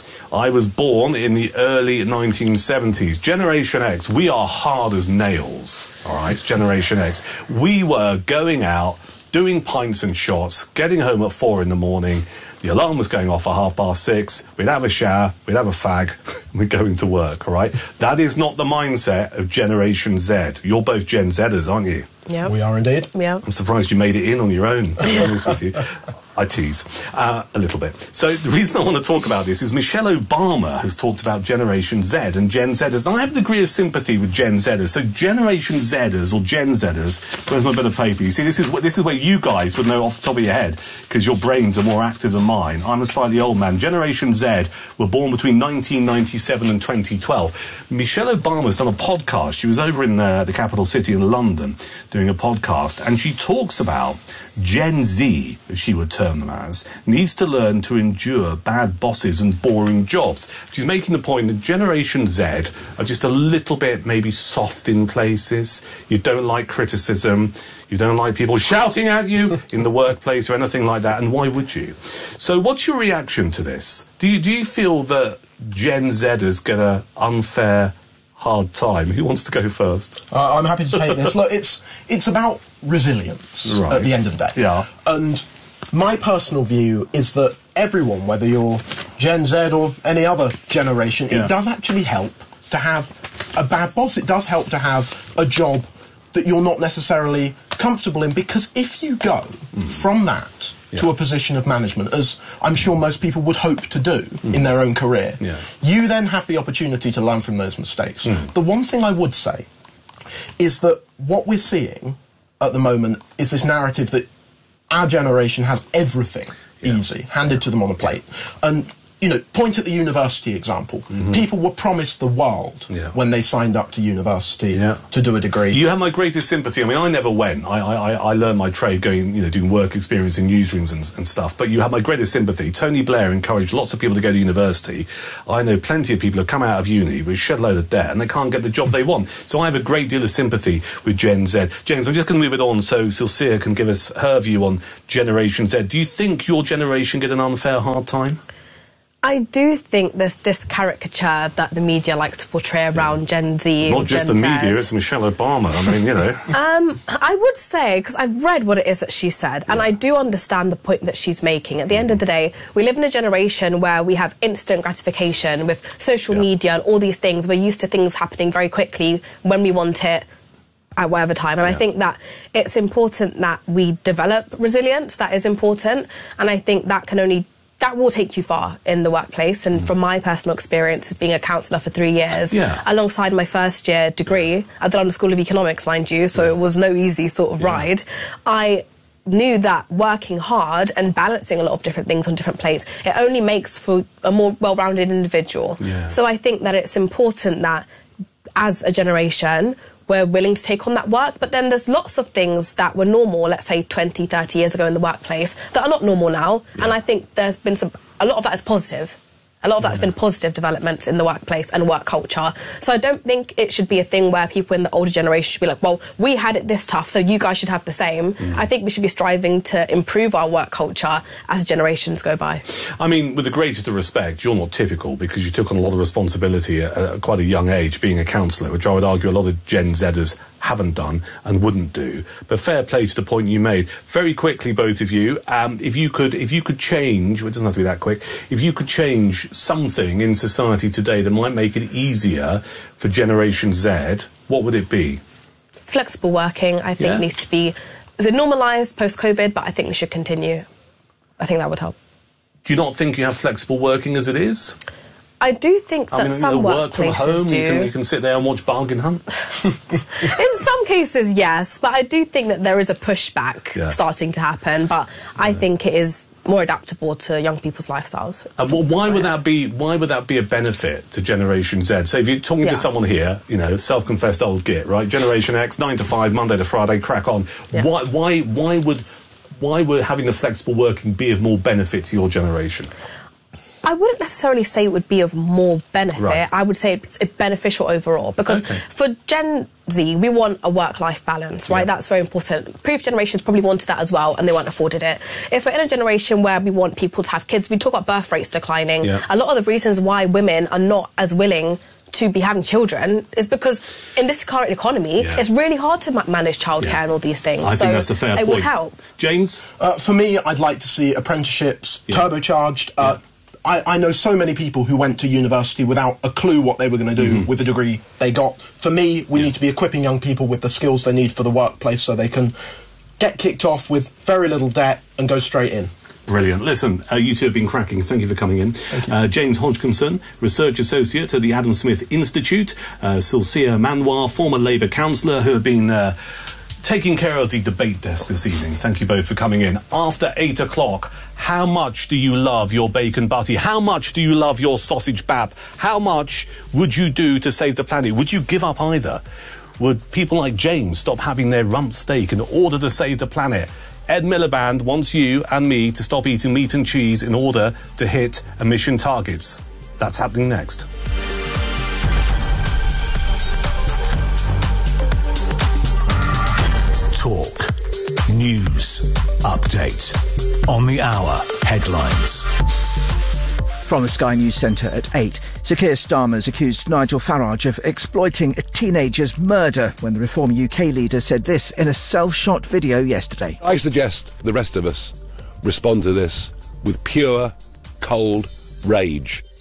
S2: I was born in the early nineteen seventies. Generation X, we are hard as nails, all right? Generation X. We were going out, doing pints and shots, getting home at four in the morning. The alarm was going off at half past six. We'd have a shower, we'd have a fag, and we'd go into work, all right? That is not the mindset of Generation Z. You're both Gen Zers, aren't you?
S10: Yeah.
S9: We are indeed.
S10: Yeah.
S2: I'm surprised you made it in on your own, to be honest with you. I tease uh, a little bit. So the reason I want to talk about this is Michelle Obama has talked about Generation Z and Gen Zers. Now, I have a degree of sympathy with Gen Zers. So Generation Zers or Gen Zers, where's my bit of paper? You see, this is, what, this is where you guys would know off the top of your head because your brains are more active than mine. I'm a slightly old man. Generation Z were born between nineteen ninety-seven and twenty twelve. Michelle Obama's done a podcast. She was over in the, the capital city in London doing a podcast, and she talks about Gen Z, as she would term them as, needs to learn to endure bad bosses and boring jobs. She's making the point that Generation Z are just a little bit maybe soft in places. You don't like criticism. You don't like people shouting at you in the workplace or anything like that, and why would you? So what's your reaction to this? Do you, do you feel that Gen Zers get an unfair hard time? Who wants to go first?
S9: Uh, I'm happy to take this. Look, it's it's about resilience
S2: Right.
S9: at the end of the day.
S2: Yeah.
S9: And my personal view is that everyone, whether you're Gen Z or any other generation,
S2: Yeah.
S9: it does actually help to have a bad boss. It does help to have a job that you're not necessarily comfortable in, because if you go mm. from that yeah. to a position of management, as I'm sure most people would hope to do mm. in their own career,
S2: yeah.
S9: you then have the opportunity to learn from those mistakes.
S2: Mm.
S9: The one thing I would say is that what we're seeing at the moment is this narrative that our generation has everything yeah. easy, handed to them on a plate. And you know, point at the university example. Mm-hmm. People were promised the world
S2: yeah.
S9: when they signed up to university
S2: yeah.
S9: to do a degree.
S2: You have my greatest sympathy. I mean, I never went. I, I, I learned my trade going, you know, doing work experience in newsrooms and, and stuff. But you have my greatest sympathy. Tony Blair encouraged lots of people to go to university. I know plenty of people who come out of uni with a shed load of debt and they can't get the job they want. So I have a great deal of sympathy with Gen Z. James, I'm just going to move it on so Silsia can give us her view on Generation Z. Do you think your generation get an unfair hard time?
S10: I do think there's this caricature that the media likes to portray around yeah. Gen Z.
S2: Not just
S10: Gen
S2: the media,
S10: Z.
S2: it's Michelle Obama. I mean, you know.
S10: um, I would say, because I've read what it is that she said, and yeah. I do understand the point that she's making. At the end of the day, we live in a generation where we have instant gratification with social yeah. media and all these things. We're used to things happening very quickly when we want it, at whatever time. And yeah. I think that it's important that we develop resilience. That is important. And I think that can only... that will take you far in the workplace. And mm. from my personal experience being a counsellor for three years, yeah. alongside my first year degree at the London School of Economics, mind you, so yeah. it was no easy sort of yeah. ride, I knew that working hard and balancing a lot of different things on different plates, it only makes for a more well-rounded individual.
S2: Yeah.
S10: So I think that it's important that as a generation, we're willing to take on that work, but then there's lots of things that were normal, let's say twenty, thirty years ago in the workplace, that are not normal now. Yeah. And I think there's been some, a lot of that is positive. A lot of that has been positive developments in the workplace and work culture. So I don't think it should be a thing where people in the older generation should be like, well, we had it this tough, so you guys should have the same. Mm. I think we should be striving to improve our work culture as generations go by.
S2: I mean, with the greatest of respect, you're not typical because you took on a lot of responsibility at, at quite a young age, being a counsellor, which I would argue a lot of Gen Zers haven't done and wouldn't do. But fair play to the point you made. Very quickly, both of you, um, if you could, if you could change, well, it doesn't have to be that quick, if you could change something in society today that might make it easier for Generation Z, what would it be?
S10: Flexible working, I think, yeah. needs to be normalised post-COVID, but I think we should continue. I think that would help.
S2: Do you not think you have flexible working as it is?
S10: I do think that
S2: I mean,
S10: some
S2: you know, work
S10: workplaces
S2: from home,
S10: do.
S2: You can, you can sit there and watch Bargain Hunt.
S10: In some cases, yes, but I do think that there is a pushback
S2: yeah.
S10: starting to happen. But I yeah. think it is more adaptable to young people's lifestyles.
S2: And well, why would that be? Why would that be a benefit to Generation Z? So if you're talking
S10: yeah.
S2: to someone here, you know, self-confessed old git, right? Generation X, nine to five, Monday to Friday, crack on.
S10: Yeah.
S2: Why? Why? Why would? Why would having the flexible working be of more benefit to your generation?
S10: I wouldn't necessarily say it would be of more benefit.
S2: Right.
S10: I would say it's beneficial overall. Because
S2: okay.
S10: for Gen Z, we want a work-life balance, right? Yeah. That's very important. Previous generations probably wanted that as well, and they weren't afforded it. If we're in a generation where we want people to have kids, we talk about birth rates declining.
S2: Yeah.
S10: A lot of the reasons why women are not as willing to be having children is because in this current economy,
S2: yeah.
S10: it's really hard to ma manage childcare yeah. and all these things.
S2: I
S10: so
S2: think that's a fair
S10: it
S2: point.
S10: would help.
S2: James?
S9: Uh, for me, I'd like to see apprenticeships yeah. turbocharged. Uh,
S2: yeah.
S9: I, I know so many people who went to university without a clue what they were going to do mm-hmm. with the degree they got. For me, we yeah. need to be equipping young people with the skills they need for the workplace so they can get kicked off with very little debt and go straight in.
S2: Brilliant. Listen, uh, you two have been cracking. Thank you for coming in. Uh, James Hodgkinson, Research Associate at the Adam Smith Institute. Uh, Silsia Manoir, former Labour councillor, who have been uh, taking care of the debate desk this evening. Thank you both for coming in. After eight o'clock, how much do you love your bacon butty? How much do you love your sausage bap? How much would you do to save the planet? Would you give up either? Would people like James stop having their rump steak in order to save the planet? Ed Miliband wants you and me to stop eating meat and cheese in order to hit emission targets. That's happening next.
S3: Talk. News. Update. On the hour. Headlines.
S18: From the Sky News Centre at eight, Sir Keir Starmer's accused Nigel Farage of exploiting a teenager's murder when the Reform U K leader said this in a self-shot video yesterday.
S19: I suggest the rest of us respond to this with pure, cold rage.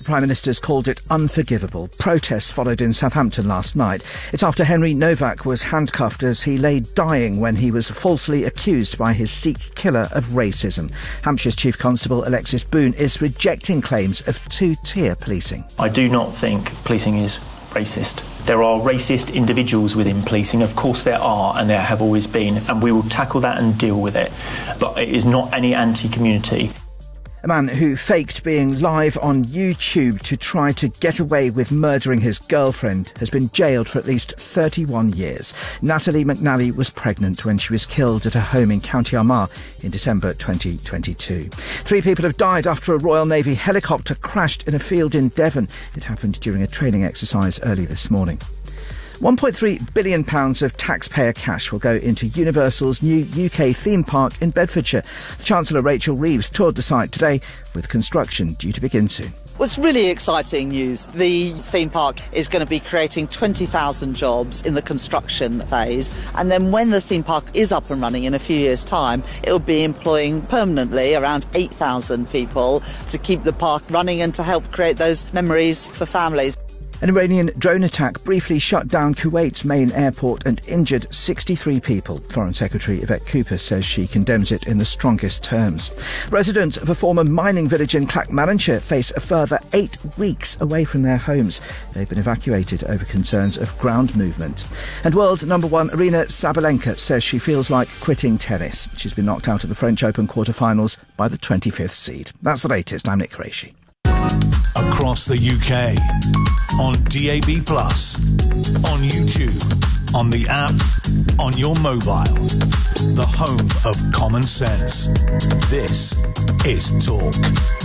S18: The Prime Minister's called it unforgivable. Protests followed in Southampton last night. It's after Henry Novak was handcuffed as he lay dying when he was falsely accused by his Sikh killer of racism. Hampshire's Chief Constable Alexis Boone is rejecting claims of two-tier policing.
S19: I do not think policing is racist. There are racist individuals within policing, of course there are, and there have always been, and we will tackle that and deal with it. But it is not any anti-community.
S18: A man who faked being live on YouTube to try to get away with murdering his girlfriend has been jailed for at least thirty-one years. Natalie McNally was pregnant when she was killed at her home in County Armagh in December twenty twenty-two. Three people have died after a Royal Navy helicopter crashed in a field in Devon. It happened during a training exercise early this morning. one point three billion pounds of taxpayer cash will go into Universal's new U K theme park in Bedfordshire. Chancellor Rachel Reeves toured the site today, with construction due to begin soon.
S20: Well, it's really exciting news. The theme park is going to be creating twenty thousand jobs in the construction phase, and then when the theme park is up and running in a few years' time, it will be employing permanently around eight thousand people to keep the park running and to help create those memories for families.
S18: An Iranian drone attack briefly shut down Kuwait's main airport and injured sixty-three people. Foreign Secretary Yvette Cooper says she condemns it in the strongest terms. Residents of a former mining village in Clackmannanshire face a further eight weeks away from their homes. They've been evacuated over concerns of ground movement. And world number one Aryna Sabalenka says she feels like quitting tennis. She's been knocked out of the French Open quarter-finals by the twenty-fifth seed. That's the latest. I'm Nick Qureshi.
S3: Across the U K, on D A B plus, on YouTube, on the app, on your mobile. The home of common sense. This is Talk.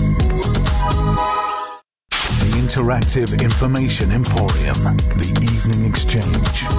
S3: The interactive information emporium. The Evening Exchange.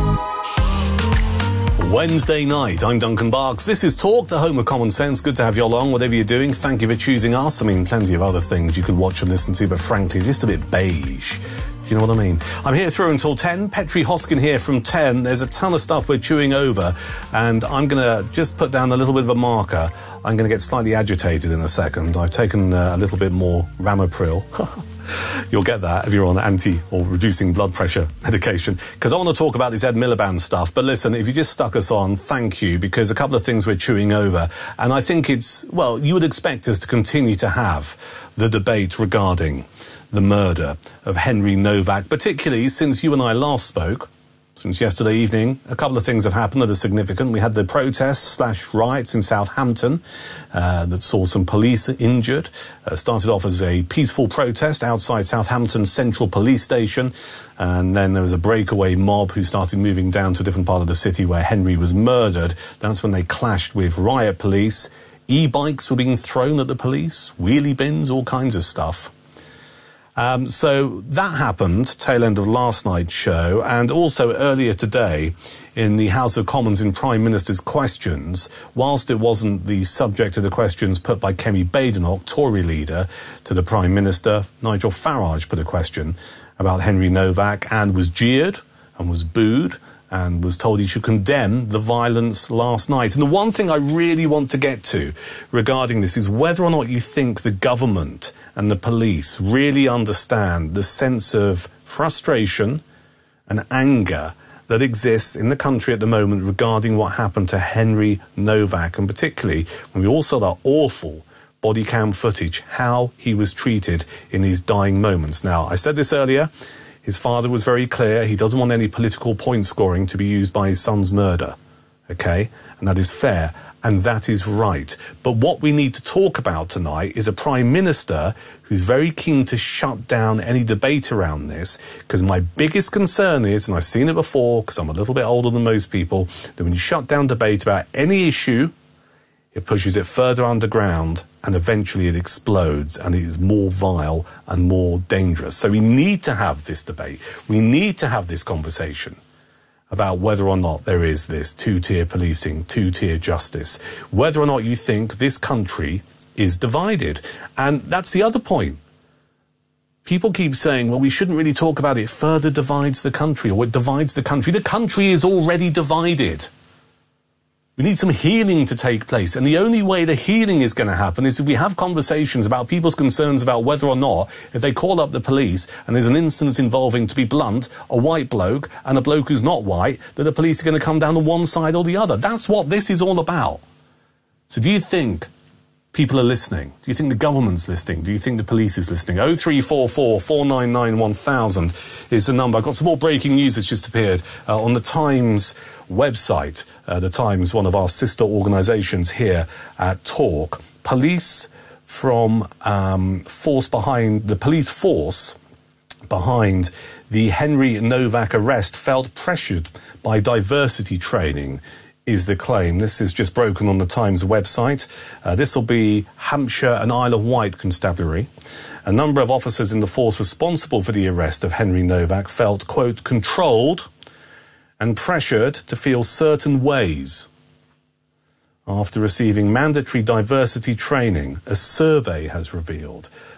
S2: Wednesday night, I'm Duncan Barks. This is Talk, the home of common sense. Good to have you along, whatever you're doing. Thank you for choosing us. I mean, plenty of other things you could watch and listen to, but frankly, just a bit beige. Do you know what I mean? I'm here through until ten. Petri Hoskin here from ten. There's a ton of stuff we're chewing over, and I'm going to just put down a little bit of a marker. I'm going to get slightly agitated in a second. I've taken uh, a little bit more Ramipril. You'll get that if you're on anti or reducing blood pressure medication, because I want to talk about this Ed Miliband stuff. But listen, if you just stuck us on, thank you, because a couple of things we're chewing over, and I think it's, well, you would expect us to continue to have the debate regarding the murder of Henry Novak, particularly since you and I last spoke. Since yesterday evening, a couple of things have happened that are significant. We had the protests slash riots in Southampton uh, that saw some police injured. Uh, started off as a peaceful protest outside Southampton Central Police Station, and then there was a breakaway mob who started moving down to a different part of the city where Henry was murdered. That's when they clashed with riot police. E-bikes were being thrown at the police, wheelie bins, all kinds of stuff. Um, so that happened, tail end of last night's show, and also earlier today in the House of Commons in Prime Minister's questions, whilst it wasn't the subject of the questions put by Kemi Badenoch, Tory leader, to the Prime Minister, Nigel Farage put a question about Henry Novak and was jeered and was booed and was told he should condemn the violence last night. And the one thing I really want to get to regarding this is whether or not you think the government and the police really understand the sense of frustration and anger that exists in the country at the moment regarding what happened to Henry Novak, and particularly when we all saw that awful body cam footage, how he was treated in these dying moments. Now, I said this earlier, his father was very clear. He doesn't want any political point scoring to be used by his son's murder, okay? And that is fair, and that is right. But what we need to talk about tonight is a Prime Minister who's very keen to shut down any debate around this, because my biggest concern is, and I've seen it before because I'm a little bit older than most people, that when you shut down debate about any issue, it pushes it further underground and eventually it explodes and it is more vile and more dangerous. So we need to have this debate. We need to have this conversation about whether or not there is this two-tier policing, two-tier justice, whether or not you think this country is divided. And that's the other point. People keep saying, well, we shouldn't really talk about it. It further divides the country, or it divides the country. The country is already divided. We need some healing to take place. And the only way the healing is going to happen is if we have conversations about people's concerns about whether or not, if they call up the police and there's an instance involving, to be blunt, a white bloke and a bloke who's not white, that the police are going to come down to one side or the other. That's what this is all about. So do you think people are listening? Do you think the government's listening? Do you think the police is listening? oh three four four, four nine nine, one thousand is the number. I've got some more breaking news that's just appeared uh, on the Times website. Uh, the Times, one of our sister organisations here at Talk. Police from um, force behind, the police force behind the Henry Novak arrest felt pressured by diversity training, is the claim. This is just broken on the Times website. Uh, this will be Hampshire and Isle of Wight Constabulary. A number of officers in the force responsible for the arrest of Henry Novak felt, quote, controlled and pressured to feel certain ways after receiving mandatory diversity training, a survey has revealed.